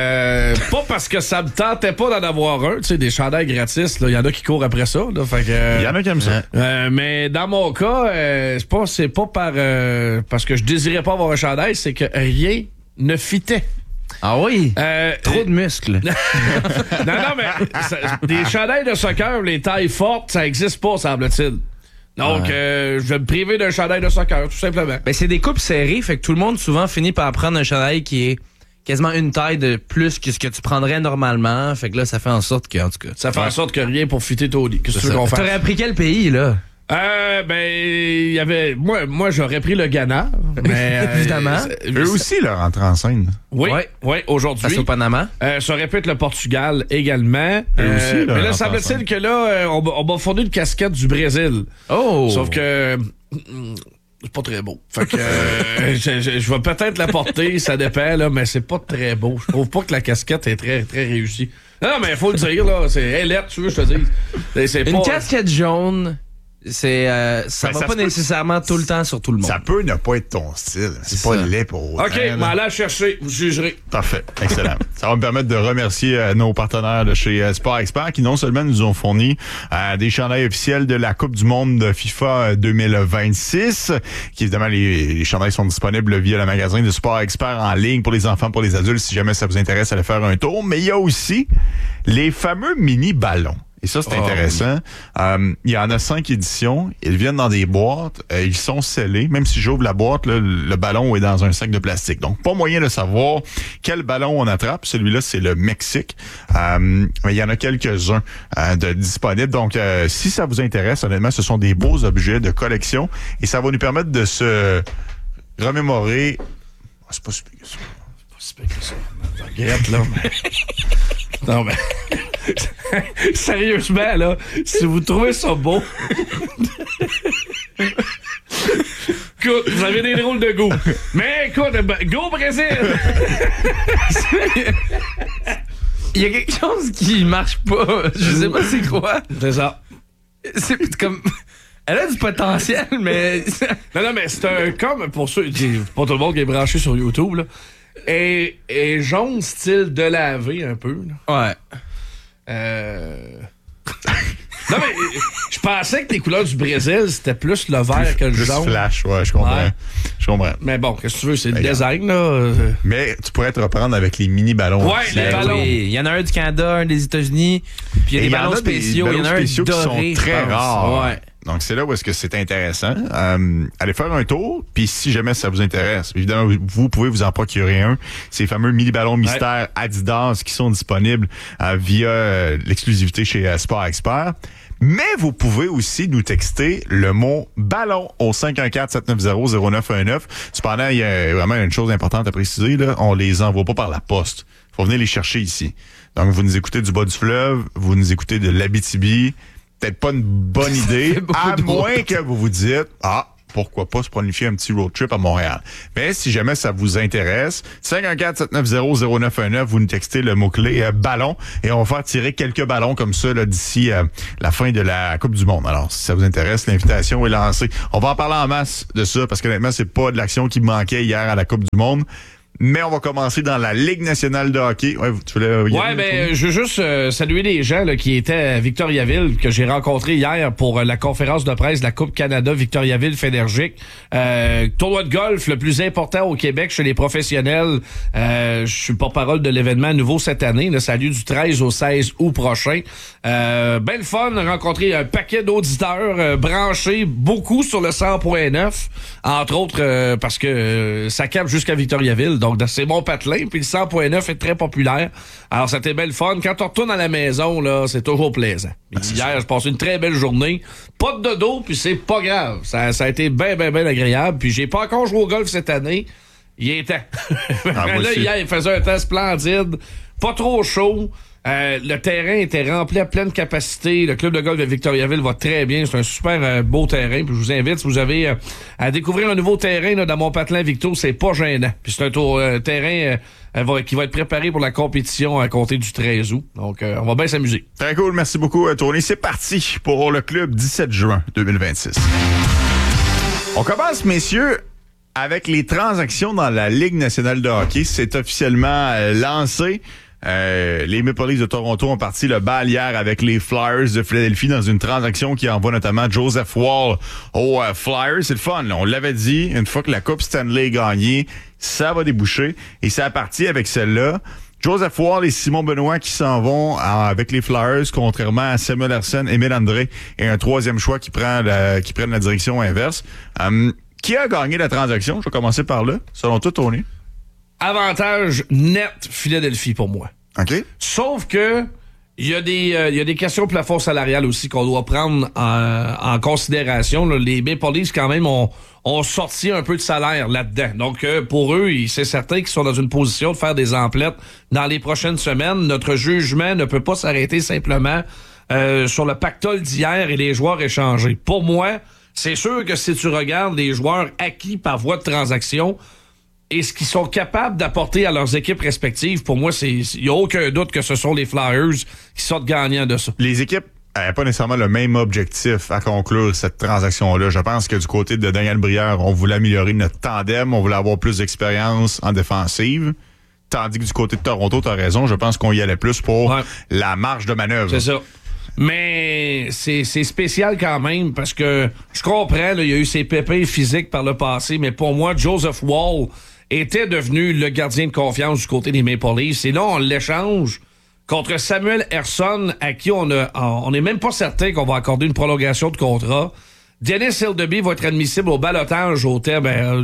Pas parce que ça me tentait pas d'en avoir un. Tu sais, des chandails gratis, il y en a qui courent après ça. Là, fait que, il y en a qui aiment ça. Mais dans mon cas, c'est pas parce que je désirais pas avoir un chandail, c'est que rien ne fitait. Ah oui? Trop de muscles. non, mais des chandails de soccer, les tailles fortes, ça existe pas, semble-t-il. Donc, je vais me priver d'un chandail de soccer, tout simplement. Ben, c'est des coupes serrées, fait que tout le monde souvent finit par prendre un chandail qui est quasiment une taille de plus que ce que tu prendrais normalement. Fait que là, ça fait en sorte que, en tout cas... Ça fait en sorte que rien pour fitter Tony. Qu'est-ce que tu veux qu'on fasse? T'aurais pris quel pays, là? Il y avait... Moi, j'aurais pris le Ghana. Mais, évidemment. Eux aussi, leur entrée en scène. Oui, aujourd'hui. Face au Panama. Ça aurait pu être le Portugal également. Eux aussi, mais là, semble-t-il que là, on m'a fourni une casquette du Brésil. Oh! Sauf que... c'est pas très beau. Fait que je vais peut-être la porter, ça dépend, là, mais c'est pas très beau. Je trouve pas que la casquette est très, très réussie. Non, mais il faut le dire, là. C'est lettre, tu veux, je te dis. Une casquette jaune... ça va pas nécessairement tout le temps sur tout le monde. Ça peut ne pas être ton style. C'est pas laid pour autant. OK, mais allez chercher, vous jugerez. Parfait, excellent. Ça va me permettre de remercier nos partenaires de chez Sport Expert qui non seulement nous ont fourni des chandails officiels de la Coupe du monde de FIFA 2026, qui évidemment les chandails sont disponibles via le magasin de Sport Expert en ligne pour les enfants, pour les adultes, si jamais ça vous intéresse, allez faire un tour. Mais il y a aussi les fameux mini-ballons. Et ça, c'est intéressant. Il y en a 5 éditions. Ils viennent dans des boîtes. Ils sont scellés. Même si j'ouvre la boîte, là, le ballon est dans un sac de plastique. Donc, pas moyen de savoir quel ballon on attrape. Celui-là, c'est le Mexique. Mais il y en a quelques-uns de disponibles. Donc, si ça vous intéresse, honnêtement, ce sont des beaux objets de collection. Et ça va nous permettre de se remémorer... c'est pas super que ça. C'est pas super que ça. Regarde, là, mais... Non, mais... Sérieusement, là, si vous trouvez ça beau... Écoute, vous avez des drôles de goût. Mais écoute, go Brésil! Il y a quelque chose qui marche pas. Je sais pas c'est quoi. C'est ça. C'est comme... Elle a du potentiel, mais... non, mais c'est un... Comme pour ceux... Pas tout le monde qui est branché sur YouTube, là. Et jaune style de laver un peu. Là. Ouais. Non, mais je pensais que les couleurs du Brésil, c'était plus le vert que le jaune. Plus flash, ouais, je comprends. Ouais. Je comprends. Mais bon, qu'est-ce que tu veux, c'est le design, là. Mais tu pourrais te reprendre avec les mini-ballons. Ouais, les ballons. Oui. Il y en a un du Canada, un des États-Unis, puis il y a des ballons spéciaux. Il y en a un spéciaux doré, qui sont très rares. Ouais. Donc, c'est là où est-ce que c'est intéressant. Allez faire un tour, puis si jamais ça vous intéresse, évidemment, vous pouvez vous en procurer un. Ces fameux mini-ballons mystères Adidas qui sont disponibles via l'exclusivité chez Sport Expert. Mais vous pouvez aussi nous texter le mot ballon au 514-790-0919. Cependant, il y a vraiment une chose importante à préciser, là. On les envoie pas par la poste. Faut venir les chercher ici. Donc, vous nous écoutez du bas du fleuve, vous nous écoutez de l'Abitibi. Peut-être pas une bonne idée, à moins que vous vous dites, pourquoi pas se planifier un petit road trip à Montréal. Mais si jamais ça vous intéresse, 514-790-0919, vous nous textez le mot-clé ballon et on va faire tirer quelques ballons comme ça là, d'ici la fin de la Coupe du Monde. Alors, si ça vous intéresse, l'invitation est lancée. On va en parler en masse de ça parce qu'honnêtement, c'est pas de l'action qui manquait hier à la Coupe du Monde. Mais on va commencer dans la Ligue nationale de hockey. Ouais, tu voulais je veux juste saluer les gens là, qui étaient à Victoriaville, que j'ai rencontrés hier pour la conférence de presse de la Coupe Canada Victoriaville-Fénergique. Tournoi de golf le plus important au Québec chez les professionnels. Je suis porte-parole de l'événement à nouveau cette année. Là, ça a lieu du 13 au 16 août prochain. Ben le fun, rencontrer un paquet d'auditeurs branchés, beaucoup sur le 100.9, entre autres parce que ça capte jusqu'à Victoriaville. Donc, c'est mon patelin, puis le 100.9 est très populaire. Alors, c'était belle fun. Quand on retourne à la maison, là, c'est toujours plaisant. Hier, j'ai passé une très belle journée. Pas de dodo, puis c'est pas grave. Ça a été bien agréable. Puis j'ai pas encore joué au golf cette année. Il est temps. Là, hier, il faisait un temps splendide. Pas trop chaud. Le terrain était rempli à pleine capacité. Le club de golf de Victoriaville va très bien. C'est un super beau terrain. Puis je vous invite, si vous avez à découvrir un nouveau terrain là, dans mon patelin Victo, c'est pas gênant. Puis c'est un terrain qui va être préparé pour la compétition à compter du 13 août. Donc, on va bien s'amuser. Très cool. Merci beaucoup, Tony. C'est parti pour le club 17 juin 2026. On commence, messieurs, avec les transactions dans la Ligue nationale de hockey. C'est officiellement lancé. Les Maple Leafs de Toronto ont parti le bal hier avec les Flyers de Philadelphie dans une transaction qui envoie notamment Joseph Woll aux Flyers. C'est le fun, là. On l'avait dit, une fois que la Coupe Stanley est gagnée, ça va déboucher. Et c'est parti avec celle-là. Joseph Woll et Simon Benoît qui s'en vont avec les Flyers, contrairement à Samuel Ersson, Émile André et un troisième choix qui prennent la direction inverse. Qui a gagné la transaction? Je vais commencer par là. Selon toi, Tony? Avantage net Philadelphie pour moi. OK. Sauf que il y a des questions de plafond salarial aussi qu'on doit prendre en considération. Là. Les Maple Leafs, quand même, ont sorti un peu de salaire là-dedans. Donc, pour eux, c'est certain qu'ils sont dans une position de faire des emplettes dans les prochaines semaines. Notre jugement ne peut pas s'arrêter simplement sur le pactole d'hier et les joueurs échangés. Pour moi, c'est sûr que si tu regardes les joueurs acquis par voie de transaction et ce qu'ils sont capables d'apporter à leurs équipes respectives, pour moi, il n'y a aucun doute que ce sont les Flyers qui sortent gagnants de ça. Les équipes n'avaient pas nécessairement le même objectif à conclure cette transaction-là. Je pense que du côté de Daniel Brière, on voulait améliorer notre tandem, on voulait avoir plus d'expérience en défensive. Tandis que du côté de Toronto, tu as raison, je pense qu'on y allait plus pour la marge de manœuvre. C'est ça. Mais c'est spécial quand même parce que je comprends, là, il y a eu ses pépins physiques par le passé, mais pour moi, Joseph Woll était devenu le gardien de confiance du côté des Maple Leafs. Et là, on l'échange contre Samuel Ersson, à qui on n'est même pas certain qu'on va accorder une prolongation de contrat. Dennis Hildeby va être admissible au ballottage au terme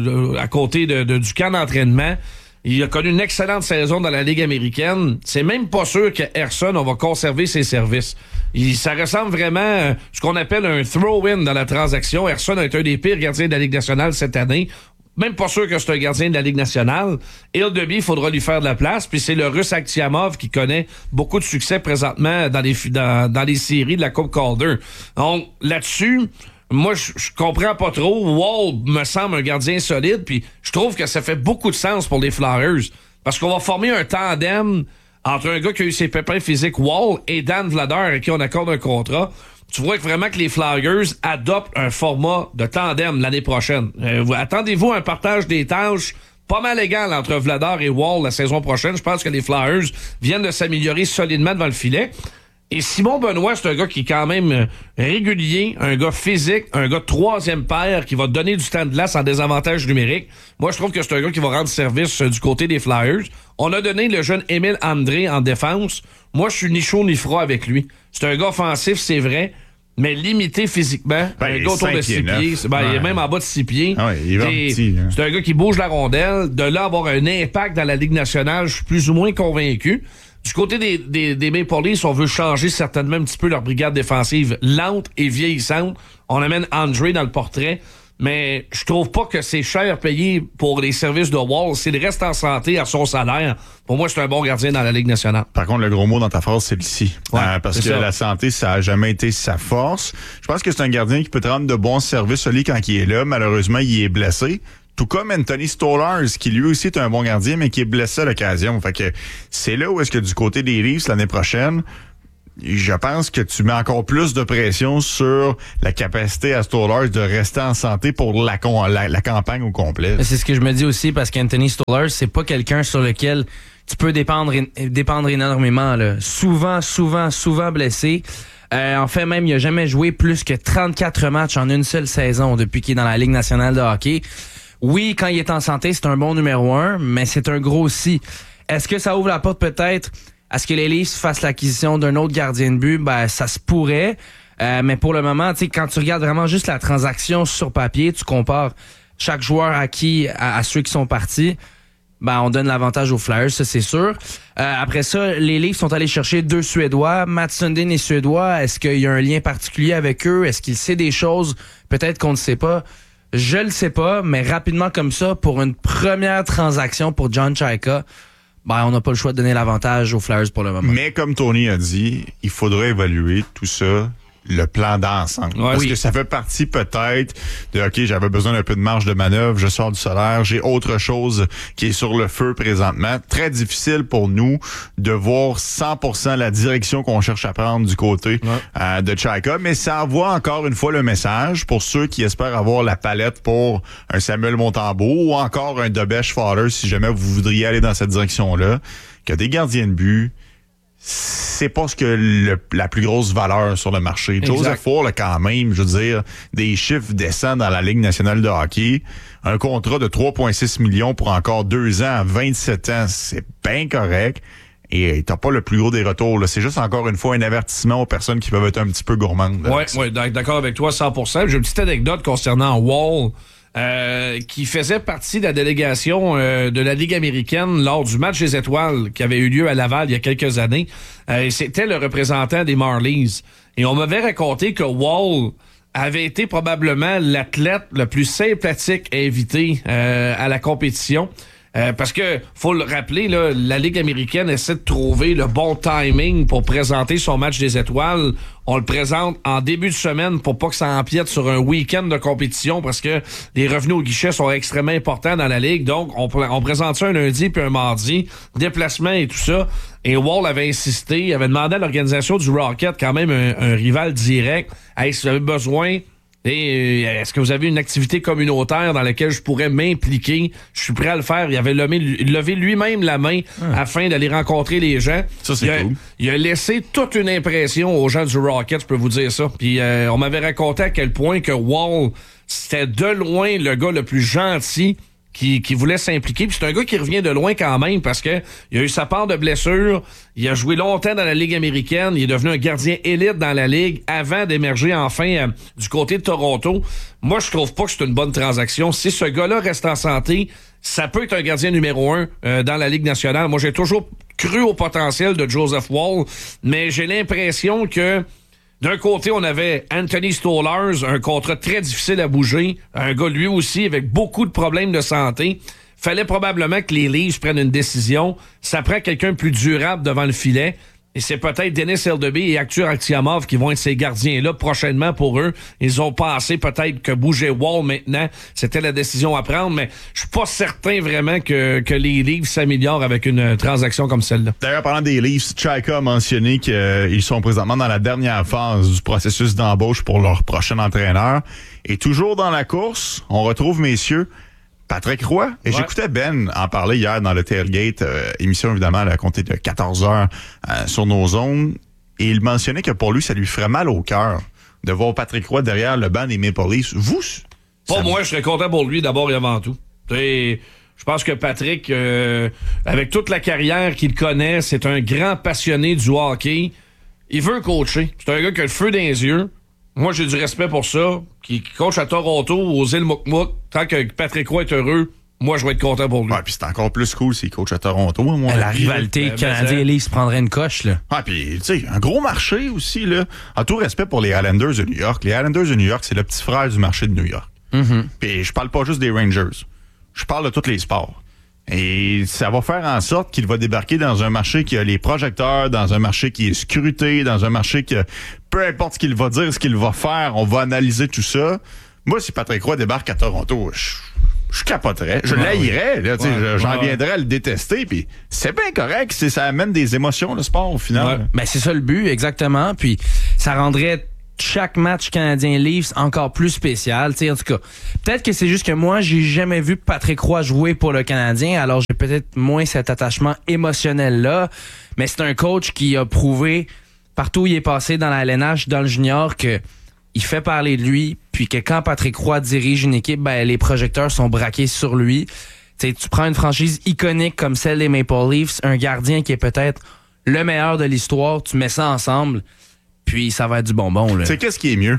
à côté du camp d'entraînement. Il a connu une excellente saison dans la Ligue américaine. C'est même pas sûr que Ersson, on va conserver ses services. Ça ressemble vraiment à ce qu'on appelle un throw-in dans la transaction. Ersson est un des pires gardiens de la Ligue nationale cette année. Même pas sûr que c'est un gardien de la Ligue nationale. Hildeby, il faudra lui faire de la place. Puis c'est le Russe Akhtiamov qui connaît beaucoup de succès présentement dans les séries de la Coupe Calder. Donc, là-dessus, moi, je comprends pas trop. Woll me semble un gardien solide. Puis je trouve que ça fait beaucoup de sens pour les Flyers. Parce qu'on va former un tandem entre un gars qui a eu ses pépins physiques, Woll, et Dan Vladar, à qui on accorde un contrat. Tu vois vraiment que les Flyers adoptent un format de tandem l'année prochaine. Attendez-vous à un partage des tâches pas mal égal entre Vladar et Woll la saison prochaine. Je pense que les Flyers viennent de s'améliorer solidement devant le filet. Et Simon Benoît, c'est un gars qui est quand même régulier, un gars physique, un gars de troisième paire qui va donner du temps de glace en désavantage numérique. Moi, je trouve que c'est un gars qui va rendre service du côté des Flyers. On a donné le jeune Émile André en défense. Moi, je suis ni chaud ni froid avec lui. C'est un gars offensif, c'est vrai, mais limité physiquement. Un gars autour de 6 pieds. Il est même en bas de 6 pieds. Ah ouais, il est petit, hein. C'est un gars qui bouge la rondelle. De là, avoir un impact dans la Ligue nationale, je suis plus ou moins convaincu. Du côté des Maple Leafs, on veut changer certainement un petit peu leur brigade défensive lente et vieillissante. On amène André dans le portrait. mais je trouve pas que c'est cher payé pour les services de Wall. S'il reste en santé à son salaire, pour moi, c'est un bon gardien dans la Ligue nationale. Par contre, le gros mot dans ta phrase, c'est ici. Ouais, parce que la santé, ça a jamais été sa force. Je pense que c'est un gardien qui peut te rendre de bons services, lui, quand il est là. Malheureusement, il est blessé. Tout comme Anthony Stolarz, qui lui aussi est un bon gardien, mais qui est blessé à l'occasion. Fait que c'est là où est-ce que du côté des Leafs, l'année prochaine, je pense que tu mets encore plus de pression sur la capacité à Stolarz de rester en santé pour la campagne au complet. C'est ce que je me dis aussi, parce qu'Anthony Stolarz, c'est pas quelqu'un sur lequel tu peux dépendre énormément. Là. Souvent blessé. En fait, même, il a jamais joué plus que 34 matchs en une seule saison depuis qu'il est dans la Ligue nationale de hockey. Oui, quand il est en santé, c'est un bon numéro 1, mais c'est un gros si. Est-ce que ça ouvre la porte peut-être à ce que les Leafs fassent l'acquisition d'un autre gardien de but? Ben, ça se pourrait. Mais pour le moment, tu sais, quand tu regardes vraiment juste la transaction sur papier, tu compares chaque joueur acquis à ceux qui sont partis, ben, on donne l'avantage aux Flyers, ça c'est sûr. Après ça, les Leafs sont allés chercher 2 Suédois. Matt Sundin est Suédois. Est-ce qu'il y a un lien particulier avec eux? Est-ce qu'il sait des choses? Peut-être qu'on ne sait pas. Je le sais pas, mais rapidement comme ça, pour une première transaction pour John Chayka, ben, on n'a pas le choix de donner l'avantage aux Flyers pour le moment. Mais comme Tony a dit, il faudrait évaluer tout ça, le plan d'ensemble. Ouais, Parce que ça fait partie peut-être de, OK, j'avais besoin d'un peu de marge de manœuvre, je sors du salaire, j'ai autre chose qui est sur le feu présentement. Très difficile pour nous de voir 100% la direction qu'on cherche à prendre du côté de Chayka, mais ça envoie encore une fois le message pour ceux qui espèrent avoir la palette pour un Samuel Montembeault ou encore un Debèche Fowler, si jamais vous voudriez aller dans cette direction-là, que des gardiens de but, c'est pas ce que la plus grosse valeur sur le marché. Exact. Joseph Ford, quand même, je veux dire, des chiffres décents dans la Ligue nationale de hockey. Un contrat de 3,6 millions pour encore 2 ans à 27 ans, c'est bien correct. Et t'as pas le plus gros des retours. Là. C'est juste encore une fois un avertissement aux personnes qui peuvent être un petit peu gourmandes. Oui, d'accord avec toi 100%. J'ai une petite anecdote concernant Wall. Qui faisait partie de la délégation de la Ligue américaine lors du match des étoiles qui avait eu lieu à Laval il y a quelques années. C'était le représentant des Marlies. Et on m'avait raconté que Wall avait été probablement l'athlète le plus sympathique invité à la compétition. Parce que, faut le rappeler, là, la Ligue américaine essaie de trouver le bon timing pour présenter son match des étoiles. On le présente en début de semaine pour pas que ça empiète sur un week-end de compétition parce que les revenus au guichet sont extrêmement importants dans la Ligue. Donc, on présente ça un lundi puis un mardi, déplacement et tout ça. Et Wall avait insisté, il avait demandé à l'organisation du Rocket, quand même un rival direct, hey, si vous avez besoin... Et est-ce que vous avez une activité communautaire dans laquelle je pourrais m'impliquer? Je suis prêt à le faire. Il avait levé lui-même la main afin d'aller rencontrer les gens. Ça, c'est cool. Il a laissé toute une impression aux gens du Rocket, je peux vous dire ça. Puis on m'avait raconté à quel point que Wall, c'était de loin le gars le plus gentil qui voulait s'impliquer. Puis c'est un gars qui revient de loin quand même parce que il a eu sa part de blessures. Il a joué longtemps dans la Ligue américaine. Il est devenu un gardien élite dans la Ligue avant d'émerger enfin du côté de Toronto. Moi, je trouve pas que c'est une bonne transaction. Si ce gars-là reste en santé, ça peut être un gardien numéro 1 dans la Ligue nationale. Moi, j'ai toujours cru au potentiel de Joseph Wall, mais j'ai l'impression que d'un côté, on avait Anthony Stolarz, un contrat très difficile à bouger, un gars lui aussi avec beaucoup de problèmes de santé. Fallait probablement que les Leafs prennent une décision. Ça prend quelqu'un de plus durable devant le filet. Et c'est peut-être Denis Eldeby et Artur Aksiomov qui vont être ces gardiens-là prochainement pour eux. Ils ont pensé peut-être que bouger Wall maintenant, c'était la décision à prendre, mais je suis pas certain vraiment que les Leafs s'améliorent avec une transaction comme celle-là. D'ailleurs, parlant des Leafs, Chayka a mentionné qu'ils sont présentement dans la dernière phase du processus d'embauche pour leur prochain entraîneur. Et toujours dans la course, on retrouve, messieurs, Patrick Roy. Et j'écoutais Ben en parler hier dans le Tailgate, émission évidemment à la compter de 14h sur nos zones. Et il mentionnait que pour lui, ça lui ferait mal au cœur de voir Patrick Roy derrière le banc des Maple Leafs. Vous? Pas moi, je serais content pour lui d'abord et avant tout. Je pense que Patrick, avec toute la carrière qu'il connaît, c'est un grand passionné du hockey. Il veut coacher. C'est un gars qui a le feu dans les yeux. Moi, j'ai du respect pour ça. Qui coach à Toronto, aux îles Mouk-Mouk. Tant que Patrick Roy est heureux, moi, je vais être content pour lui. Ouais, puis c'est encore plus cool s'il coach à Toronto. Moi, la rivalité Canadien-Leafs prendrait une coche, là. Ah, puis, tu sais, un gros marché aussi, là. En tout respect pour les Islanders de New York. Les Islanders de New York, c'est le petit frère du marché de New York. Puis je parle pas juste des Rangers. Je parle de tous les sports. Et ça va faire en sorte qu'il va débarquer dans un marché qui a les projecteurs, dans un marché qui est scruté, dans un marché que peu importe ce qu'il va dire, ce qu'il va faire, on va analyser tout ça. Moi, si Patrick Roy débarque à Toronto, je capoterais. Je l'haïrais. Là, j'en viendrais à le détester. Puis c'est bien correct. Ça amène des émotions, le sport, au final. Ouais. Ben, c'est ça le but, exactement. Puis ça rendrait chaque match Canadien-Leafs encore plus spécial. T'sais, en tout cas, peut-être que c'est juste que moi, j'ai jamais vu Patrick Roy jouer pour le Canadien, alors j'ai peut-être moins cet attachement émotionnel-là. Mais c'est un coach qui a prouvé, partout où il est passé dans la LNH, dans le junior, que il fait parler de lui, puis que quand Patrick Roy dirige une équipe, ben les projecteurs sont braqués sur lui. T'sais, tu prends une franchise iconique comme celle des Maple Leafs, un gardien qui est peut-être le meilleur de l'histoire, tu mets ça ensemble, puis ça va être du bonbon. Tu sais, qu'est-ce qui est mieux?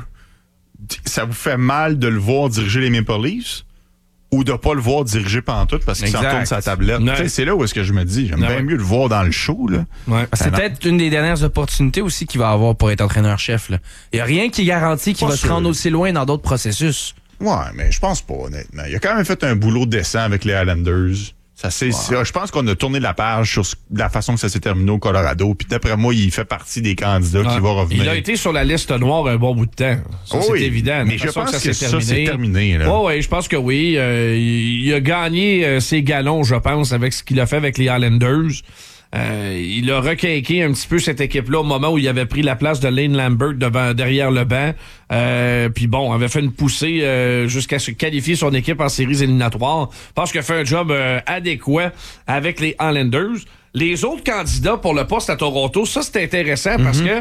Ça vous fait mal de le voir diriger les Maple Leafs ou de pas le voir diriger pantoute parce qu'il s'en tourne sa tablette? Ouais. C'est là où est-ce que je me dis, j'aime bien mieux le voir dans le show. Là. Ouais. C'est peut-être une des dernières opportunités aussi qu'il va avoir pour être entraîneur-chef. Il n'y a rien qui garantit qu'il va se rendre aussi loin dans d'autres processus. Ouais, mais je pense pas, honnêtement. Il a quand même fait un boulot décent avec les Islanders. Je pense qu'on a tourné la page sur la façon que ça s'est terminé au Colorado. Puis d'après moi, il fait partie des candidats qui vont revenir. Il a été sur la liste noire un bon bout de temps. Ça, c'est évident. Mais je pense que ça c'est terminé. Oui, je pense que oui. Il a gagné ses galons, je pense, avec ce qu'il a fait avec les Islanders. Il a requinqué un petit peu cette équipe-là au moment où il avait pris la place de Lane Lambert derrière le banc. Puis bon, avait fait une poussée jusqu'à se qualifier son équipe en séries éliminatoires. Je pense qu'il a fait un job adéquat avec les Islanders. Les autres candidats pour le poste à Toronto, ça c'est intéressant parce que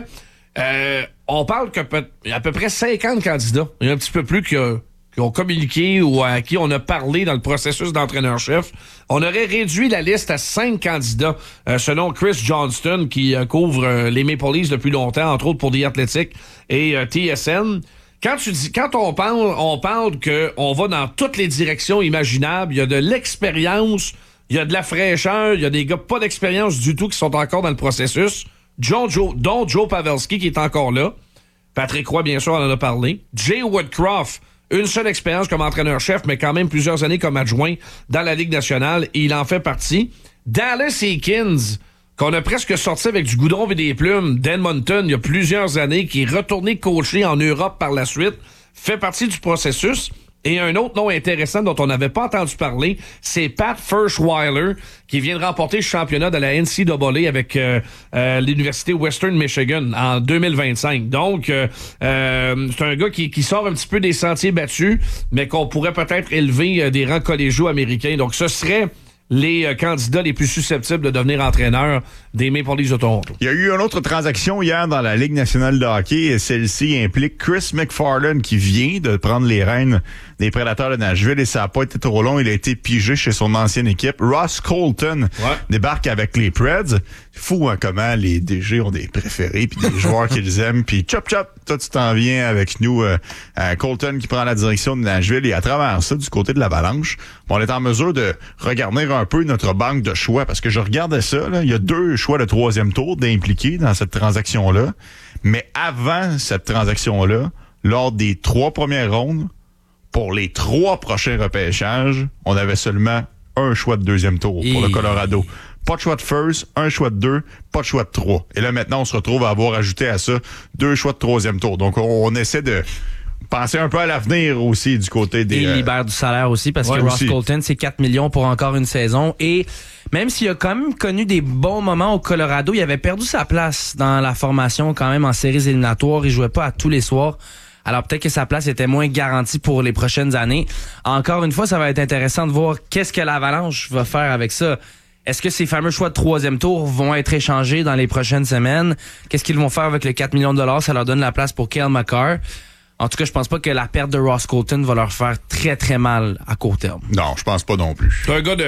on parle qu'il y a à peu près 50 candidats. Il y a un petit peu plus qui ont communiqué ou à qui on a parlé dans le processus d'entraîneur-chef. On aurait réduit la liste à 5 candidats, selon Chris Johnston, qui couvre les Maple Leafs depuis longtemps, entre autres pour The Athletic et TSN. Quand on parle qu'on va dans toutes les directions imaginables, il y a de l'expérience, il y a de la fraîcheur, il y a des gars pas d'expérience du tout qui sont encore dans le processus, dont Joe Pavelski qui est encore là. Patrick Roy, bien sûr, on en a parlé. Jay Woodcroft, une seule expérience comme entraîneur-chef, mais quand même plusieurs années comme adjoint dans la Ligue nationale, et il en fait partie. Dallas Eakins, qu'on a presque sorti avec du goudron et des plumes d'Edmonton il y a plusieurs années, qui est retourné coacher en Europe par la suite, fait partie du processus. Et un autre nom intéressant dont on n'avait pas entendu parler, c'est Pat Ferschweiler, qui vient de remporter le championnat de la NCAA avec l'Université Western Michigan en 2025. Donc, c'est un gars qui sort un petit peu des sentiers battus, mais qu'on pourrait peut-être élever des rangs collégiaux américains. Donc, ce serait les candidats les plus susceptibles de devenir entraîneurs des Maple Leafs de Toronto. Il y a eu une autre transaction hier dans la Ligue nationale de hockey et celle-ci implique Chris McFarland qui vient de prendre les rênes des Prédateurs de Nashville et ça n'a pas été trop long. Il a été pigé chez son ancienne équipe. Ross Colton débarque avec les Preds. Fou hein, comment les DG ont des préférés puis des joueurs qu'ils aiment. Puis chop, toi tu t'en viens avec nous. Colton qui prend la direction de Nashville et à travers ça, du côté de l'Avalanche, on est en mesure de regarder un peu notre banque de choix parce que je regardais ça. Là, il y a 2 choix de 3e tour d'impliqués dans cette transaction-là. Mais avant cette transaction-là, lors des 3 premières rondes, pour les 3 prochains repêchages, on avait seulement un choix de 2e tour pour le Colorado. Pas de choix de first, un choix de 2, pas de choix de 3. Et là, maintenant, on se retrouve à avoir ajouté à ça 2 choix de 3e tour. Donc, on essaie de penser un peu à l'avenir aussi du côté des... Et il libère du salaire aussi parce que Ross Colton, c'est 4 millions pour encore une saison. Et même s'il a quand même connu des bons moments au Colorado, il avait perdu sa place dans la formation quand même en séries éliminatoires. Il jouait pas à tous les soirs. Alors peut-être que sa place était moins garantie pour les prochaines années. Encore une fois, ça va être intéressant de voir qu'est-ce que l'Avalanche va faire avec ça. Est-ce que ces fameux choix de 3e tour vont être échangés dans les prochaines semaines? Qu'est-ce qu'ils vont faire avec les 4 millions de $? Ça leur donne la place pour Cale Makar. En tout cas, je pense pas que la perte de Ross Colton va leur faire très, très mal à court terme. Non, je pense pas non plus. C'est un gars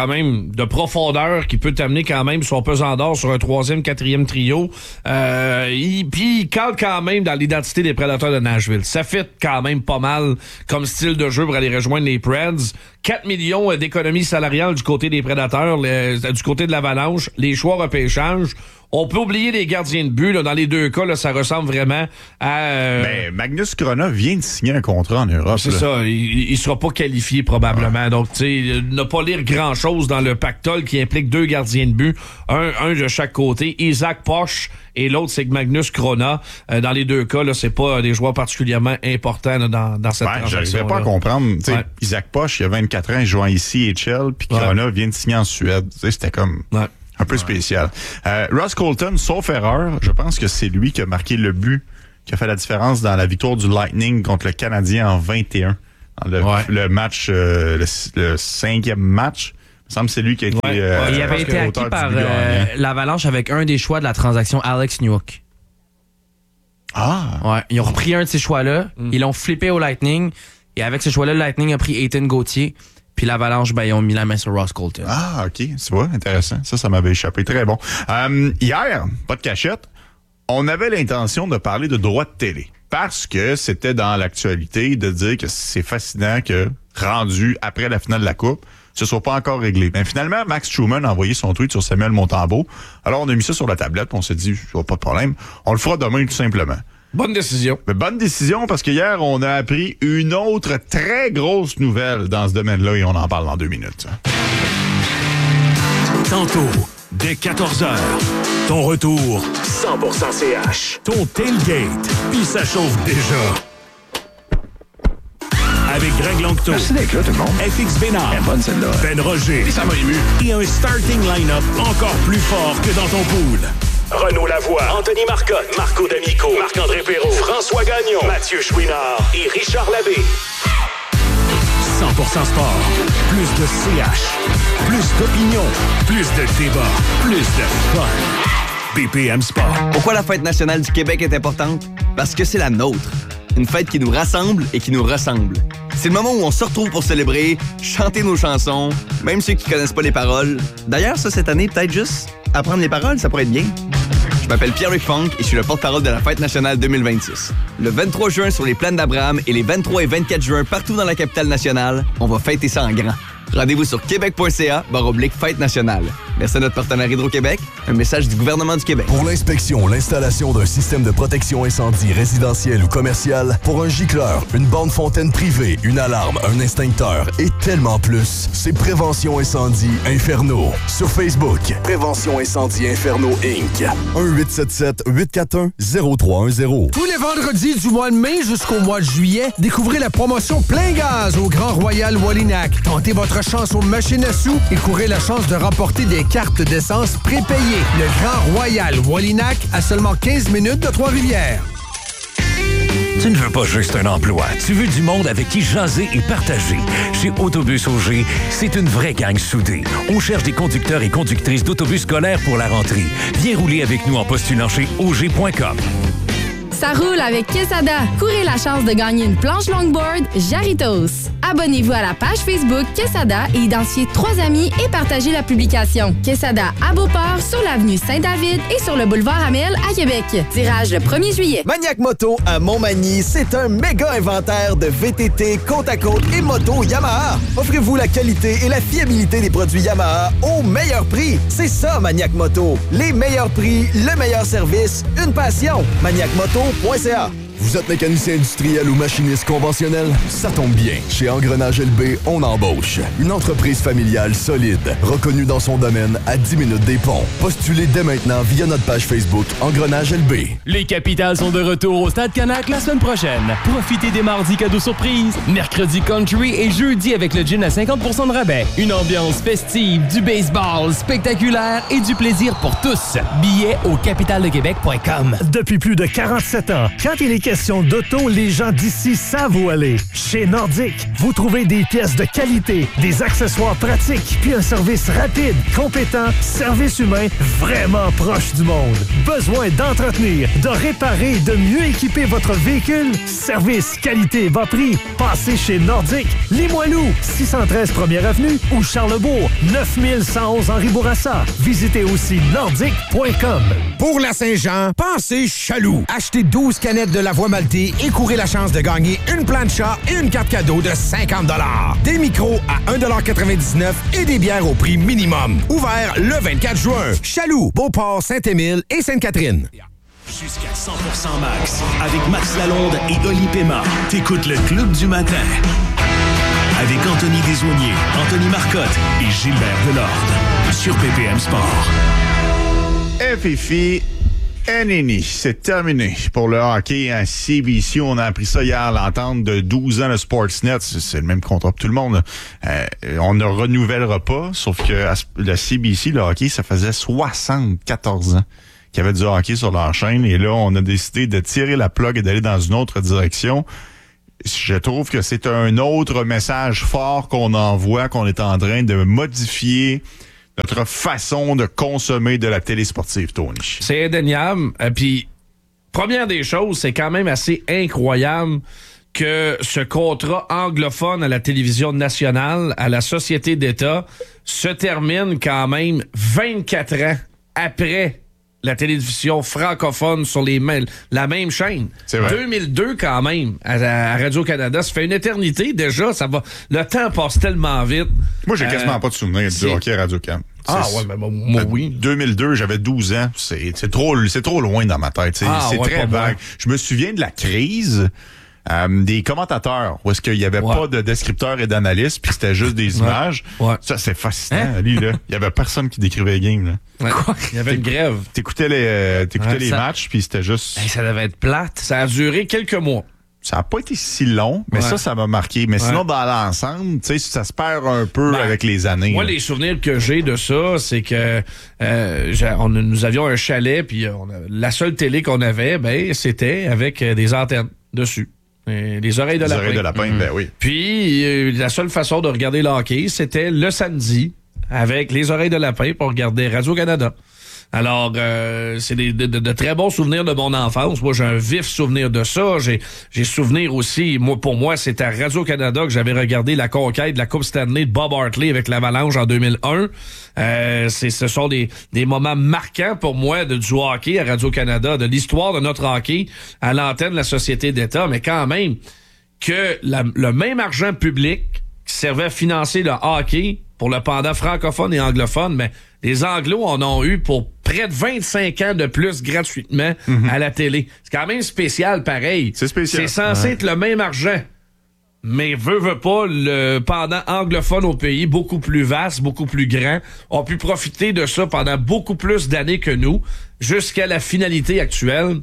de profondeur qui peut t'amener quand même son pesant d'or sur un 3e, 4e trio. Puis il cale quand même dans l'identité des Prédateurs de Nashville. Ça fit quand même pas mal comme style de jeu pour aller rejoindre les Preds. 4 millions d'économies salariales du côté des Prédateurs, du côté de l'Avalanche, les choix repêchage. On peut oublier les gardiens de but. Là, dans les deux cas, là, ça ressemble vraiment à... Magnus Chrona vient de signer un contrat en Europe. C'est ça. Il sera pas qualifié probablement. Donc, tu sais, ne pas lire grand-chose dans le pactole qui implique 2 gardiens de but. Un de chaque côté. Isaac Posch et l'autre, c'est Magnus Chrona. Dans les deux cas, là, c'est pas des joueurs particulièrement importants là, dans cette transaction. J'arrivais pas à comprendre. Isaac Posch, il a 24 ans, il joue en ECHL, puis Chrona vient de signer en Suède. C'était comme un peu spécial. Ross Colton, sauf erreur, je pense que c'est lui qui a marqué le but qui a fait la différence dans la victoire du Lightning contre le Canadien en 21. Dans le match, le 5e match. Il me semble que c'est lui qui a été... il avait été acquis par l'Avalanche avec un des choix de la transaction Alex Newhook. Ouais, ils ont repris un de ces choix-là, ils l'ont flippé au Lightning, et avec ce choix-là, le Lightning a pris Ethan Gauthier, puis l'Avalanche, ils ont mis la main sur Ross Colton. Ah, OK. Tu vois, intéressant. Ça m'avait échappé. Très bon. Hier, pas de cachette, on avait l'intention de parler de droits de télé. Parce que c'était dans l'actualité de dire que c'est fascinant que, rendu après la finale de la Coupe, ce soit pas encore réglé. Mais finalement, Max Truman a envoyé son tweet sur Samuel Montembeault. Alors, on a mis ça sur la tablette, on s'est dit, pas de problème. On le fera demain, tout simplement. Bonne décision. Mais bonne décision, parce qu'hier, on a appris une autre très grosse nouvelle dans ce domaine-là, et on en parle dans 2 minutes. Tantôt, dès 14h, ton retour 100% CH. Ton tailgate, puis ça chauffe déjà. Avec Greg Longto. Merci d'être là, tout le monde. FX Bénard. Bonne celle-là. Ben Roger. Et ça m'a ému. Et un starting line-up encore plus fort que dans ton pool. Renaud Lavoie, Anthony Marcotte, Marco D'Amico, Marc-André Perrault, François Gagnon, Mathieu Chouinard et Richard Labbé. 100% sport. Plus de CH. Plus d'opinion. Plus de débat. Plus de fun. BPM Sport. Pourquoi la fête nationale du Québec est importante? Parce que c'est la nôtre. Une fête qui nous rassemble et qui nous ressemble. C'est le moment où on se retrouve pour célébrer, chanter nos chansons, même ceux qui connaissent pas les paroles. D'ailleurs, ça, cette année, peut-être juste apprendre les paroles, ça pourrait être bien. Je m'appelle Pierre-Luc Funk et je suis le porte-parole de la Fête nationale 2026. Le 23 juin sur les plaines d'Abraham et les 23 et 24 juin partout dans la capitale nationale, on va fêter ça en grand. Rendez-vous sur québec.ca/fête nationale. Merci à notre partenaire Hydro-Québec. Un message du gouvernement du Québec. Pour l'inspection, l'installation d'un système de protection incendie résidentiel ou commercial, pour un gicleur, une borne fontaine privée, une alarme, un extincteur et tellement plus, c'est Prévention Incendie Inferno. Sur Facebook, Prévention Incendie Inferno Inc. 1-877-841-0310. Tous les vendredis du mois de mai jusqu'au mois de juillet, découvrez la promotion Plein Gaz au Grand Royal Wallinac. Tentez votre chance aux machines à sous et courez la chance de remporter des cartes d'essence prépayées. Le Grand Royal Wallinac à seulement 15 minutes de Trois-Rivières. Tu ne veux pas juste un emploi, tu veux du monde avec qui jaser et partager. Chez Autobus Auger, c'est une vraie gang soudée. On cherche des conducteurs et conductrices d'autobus scolaires pour la rentrée. Viens rouler avec nous en postulant chez auger.com. Ça roule avec Quesada. Courez la chance de gagner une planche longboard Jarritos. Abonnez-vous à la page Facebook Quesada et identifiez 3 amis et partagez la publication. Quesada à Beauport, sur l'avenue Saint-David et sur le boulevard Amel à Québec. Tirage le 1er juillet. Maniac Moto à Montmagny, c'est un méga inventaire de VTT, côte à côte et moto Yamaha. Offrez-vous la qualité et la fiabilité des produits Yamaha au meilleur prix. C'est ça, Maniac Moto. Les meilleurs prix, le meilleur service, une passion. ManiacMoto.ca. Vous êtes mécanicien industriel ou machiniste conventionnel? Ça tombe bien. Chez Engrenage LB, on embauche. Une entreprise familiale solide, reconnue dans son domaine à 10 minutes des ponts. Postulez dès maintenant via notre page Facebook Engrenage LB. Les Capitals sont de retour au Stade Canac la semaine prochaine. Profitez des mardis cadeaux surprises, mercredi country et jeudi avec le gin à 50% de rabais. Une ambiance festive, du baseball spectaculaire et du plaisir pour tous. Billets au capitaldequebec.com. Depuis plus de 47 ans, quand il est question d'auto, les gens d'ici savent où aller. Chez Nordic, vous trouvez des pièces de qualité, des accessoires pratiques, puis un service rapide, compétent, service humain vraiment proche du monde. Besoin d'entretenir, de réparer et de mieux équiper votre véhicule? Service, qualité, bas prix. Passez chez Nordic, Limoilou, 613 1er Avenue ou Charlebourg, 9111 Henri Bourassa. Visitez aussi nordic.com. Pour la Saint-Jean, pensez Chaloux. Achetez 12 canettes de la Savoie Maltais et courez la chance de gagner une plancha et une carte cadeau de 50 $. Des micros à 1,99 $ et des bières au prix minimum. Ouvert le 24 juin. Chaloux, Beauport, Saint-Émile et Sainte-Catherine. Jusqu'à 100% max. Avec Max Lalonde et Oli Pema. T'écoutes le Club du matin. Avec Anthony Desaulniers, Anthony Marcotte et Gilbert Delorde. Sur PPM Sport. FFI Enini, c'est terminé pour le hockey à CBC. On a appris ça hier, l'entente de 12 ans de Sportsnet. C'est le même contrat pour tout le monde. On ne renouvellera pas, sauf que le CBC, le hockey, ça faisait 74 ans qu'il y avait du hockey sur leur chaîne. Et là, on a décidé de tirer la plug et d'aller dans une autre direction. Je trouve que c'est un autre message fort qu'on envoie, qu'on est en train de modifier notre façon de consommer de la télé sportive, Tony. C'est indéniable. Puis, première des choses, c'est quand même assez incroyable que ce contrat anglophone à la télévision nationale, à la Société d'État, se termine quand même 24 ans après la télévision francophone sur la même chaîne. C'est vrai. 2002 quand même, à Radio-Canada. Ça fait une éternité déjà. Le temps passe tellement vite. Moi, j'ai quasiment pas de souvenir du hockey à Radio-Can. Moi, oui. 2002, j'avais 12 ans. C'est trop loin dans ma tête. C'est très vague. Je me souviens de la crise des commentateurs, où est-ce qu'il y avait pas de descripteurs et d'analystes, puis c'était juste des images. Ouais. Ça, c'est fascinant. Lui, là, il y avait personne qui décrivait les games. Là. Quoi? Il y avait une grève. T'écoutais les matchs, puis c'était juste... ça devait être plate. Ça a duré quelques mois. Ça n'a pas été si long, mais ça m'a marqué. Mais sinon, dans l'ensemble, tu sais, ça se perd un peu avec les années. Moi, les souvenirs que j'ai de ça, c'est que nous avions un chalet, puis la seule télé qu'on avait, c'était avec des antennes dessus. Les oreilles de lapin. Les oreilles de lapin, ben oui. Puis, la seule façon de regarder le hockey, c'était le samedi, avec les oreilles de lapin pour regarder Radio-Canada. Alors, c'est de très bons souvenirs de mon enfance. Moi, j'ai un vif souvenir de ça. J'ai souvenir aussi, pour moi, c'était à Radio-Canada que j'avais regardé la conquête de la Coupe Stanley de Bob Hartley avec l'Avalanche en 2001. Ce sont des moments marquants pour moi du hockey à Radio-Canada, de l'histoire de notre hockey à l'antenne de la Société d'État. Mais quand même, que le même argent public qui servait à financer le hockey pour le pendant francophone et anglophone, mais les Anglos en ont eu pour près de 25 ans de plus gratuitement à la télé. C'est quand même spécial, pareil. C'est spécial. C'est censé être le même argent. Mais veut pas, le pendant anglophone au pays, beaucoup plus vaste, beaucoup plus grand, ont pu profiter de ça pendant beaucoup plus d'années que nous, jusqu'à la finalité actuelle.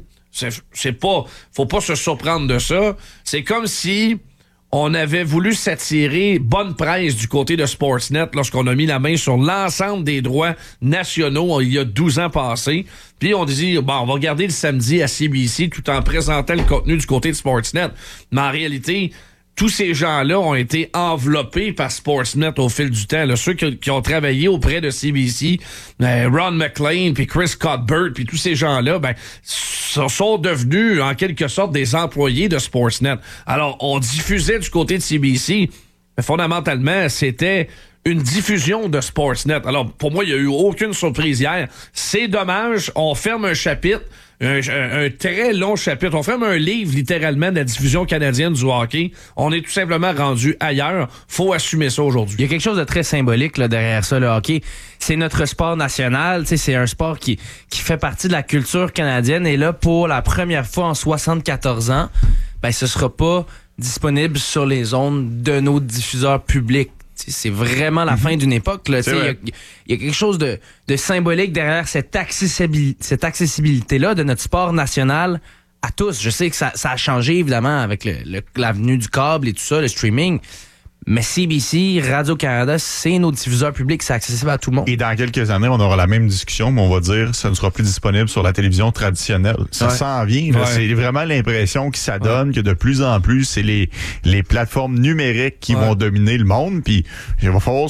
Faut pas se surprendre de ça. C'est comme si on avait voulu s'attirer bonne presse du côté de Sportsnet lorsqu'on a mis la main sur l'ensemble des droits nationaux il y a 12 ans passés. Puis on dit, on va regarder le samedi à CBC tout en présentant le contenu du côté de Sportsnet. Mais en réalité, tous ces gens-là ont été enveloppés par Sportsnet au fil du temps. Là, ceux qui ont travaillé auprès de CBC, Ron McLean, puis Chris Cuthbert, puis tous ces gens-là, sont devenus en quelque sorte des employés de Sportsnet. Alors, on diffusait du côté de CBC, mais fondamentalement, c'était une diffusion de Sportsnet. Alors, pour moi, il n'y a eu aucune surprise hier. C'est dommage, on ferme un chapitre, un très long chapitre. On ferme un livre, littéralement, de la diffusion canadienne du hockey. On est tout simplement rendu ailleurs. Faut assumer ça aujourd'hui. Il y a quelque chose de très symbolique là, derrière ça, le hockey. C'est notre sport national. C'est un sport qui fait partie de la culture canadienne. Et là, pour la première fois en 74 ans, ce sera pas disponible sur les ondes de nos diffuseurs publics. C'est vraiment la fin d'une époque. Il y a quelque chose de symbolique derrière cette accessibilité-là de notre sport national à tous. Je sais que ça a changé, évidemment, avec l'avenue du câble et tout ça, le streaming. Mais CBC, Radio-Canada, c'est nos diffuseurs publics, c'est accessible à tout le monde. Et dans quelques années, on aura la même discussion, mais on va dire que ça ne sera plus disponible sur la télévision traditionnelle. Ça s'en vient. Là, c'est vraiment l'impression que ça donne que de plus en plus, c'est les plateformes numériques qui vont dominer le monde. Puis il va falloir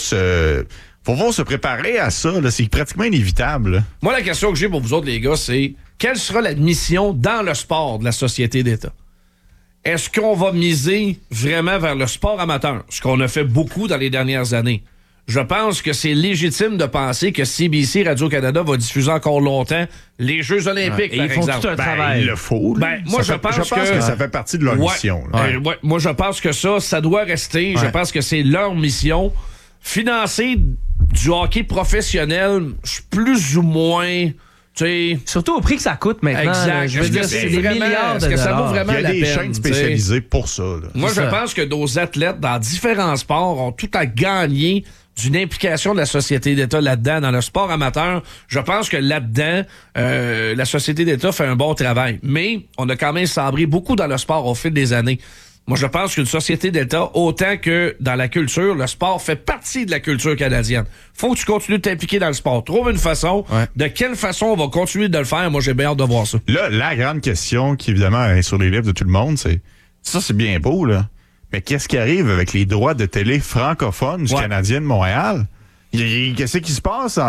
se préparer à ça. Là. C'est pratiquement inévitable. Là. Moi, la question que j'ai pour vous autres, les gars, c'est quelle sera la mission dans le sport de la Société d'État? Est-ce qu'on va miser vraiment vers le sport amateur, ce qu'on a fait beaucoup dans les dernières années? je pense que c'est légitime de penser que CBC Radio-Canada va diffuser encore longtemps les Jeux olympiques, par ils font exemple. tout un travail. Il le faut. Moi, je pense que ça fait partie de leur mission. Moi, je pense que ça doit rester. Je pense que c'est leur mission. Financer du hockey professionnel, je suis plus ou moins... Surtout au prix que ça coûte maintenant. Exact. Je veux dire, c'est des milliards de Est-ce que ça vaut dollars. vraiment la peine? Il y a des chaînes spécialisées pour ça. Moi, je pense que nos athlètes dans différents sports ont tout à gagner d'une implication de la Société d'État là-dedans. Dans le sport amateur, je pense que là-dedans, la Société d'État fait un bon travail. Mais on a quand même sabré beaucoup dans le sport au fil des années. Moi, je pense qu'une société d'État, autant que dans la culture, le sport fait partie de la culture canadienne. Faut que tu continues de t'impliquer dans le sport. Trouve une façon. De quelle façon on va continuer de le faire? Moi, j'ai bien hâte de voir ça. Là, la grande question qui, évidemment, est sur les lèvres de tout le monde, c'est... Ça, c'est bien beau, là. Mais qu'est-ce qui arrive avec les droits de télé francophones du Canadien de Montréal? Qu'est-ce qui se passe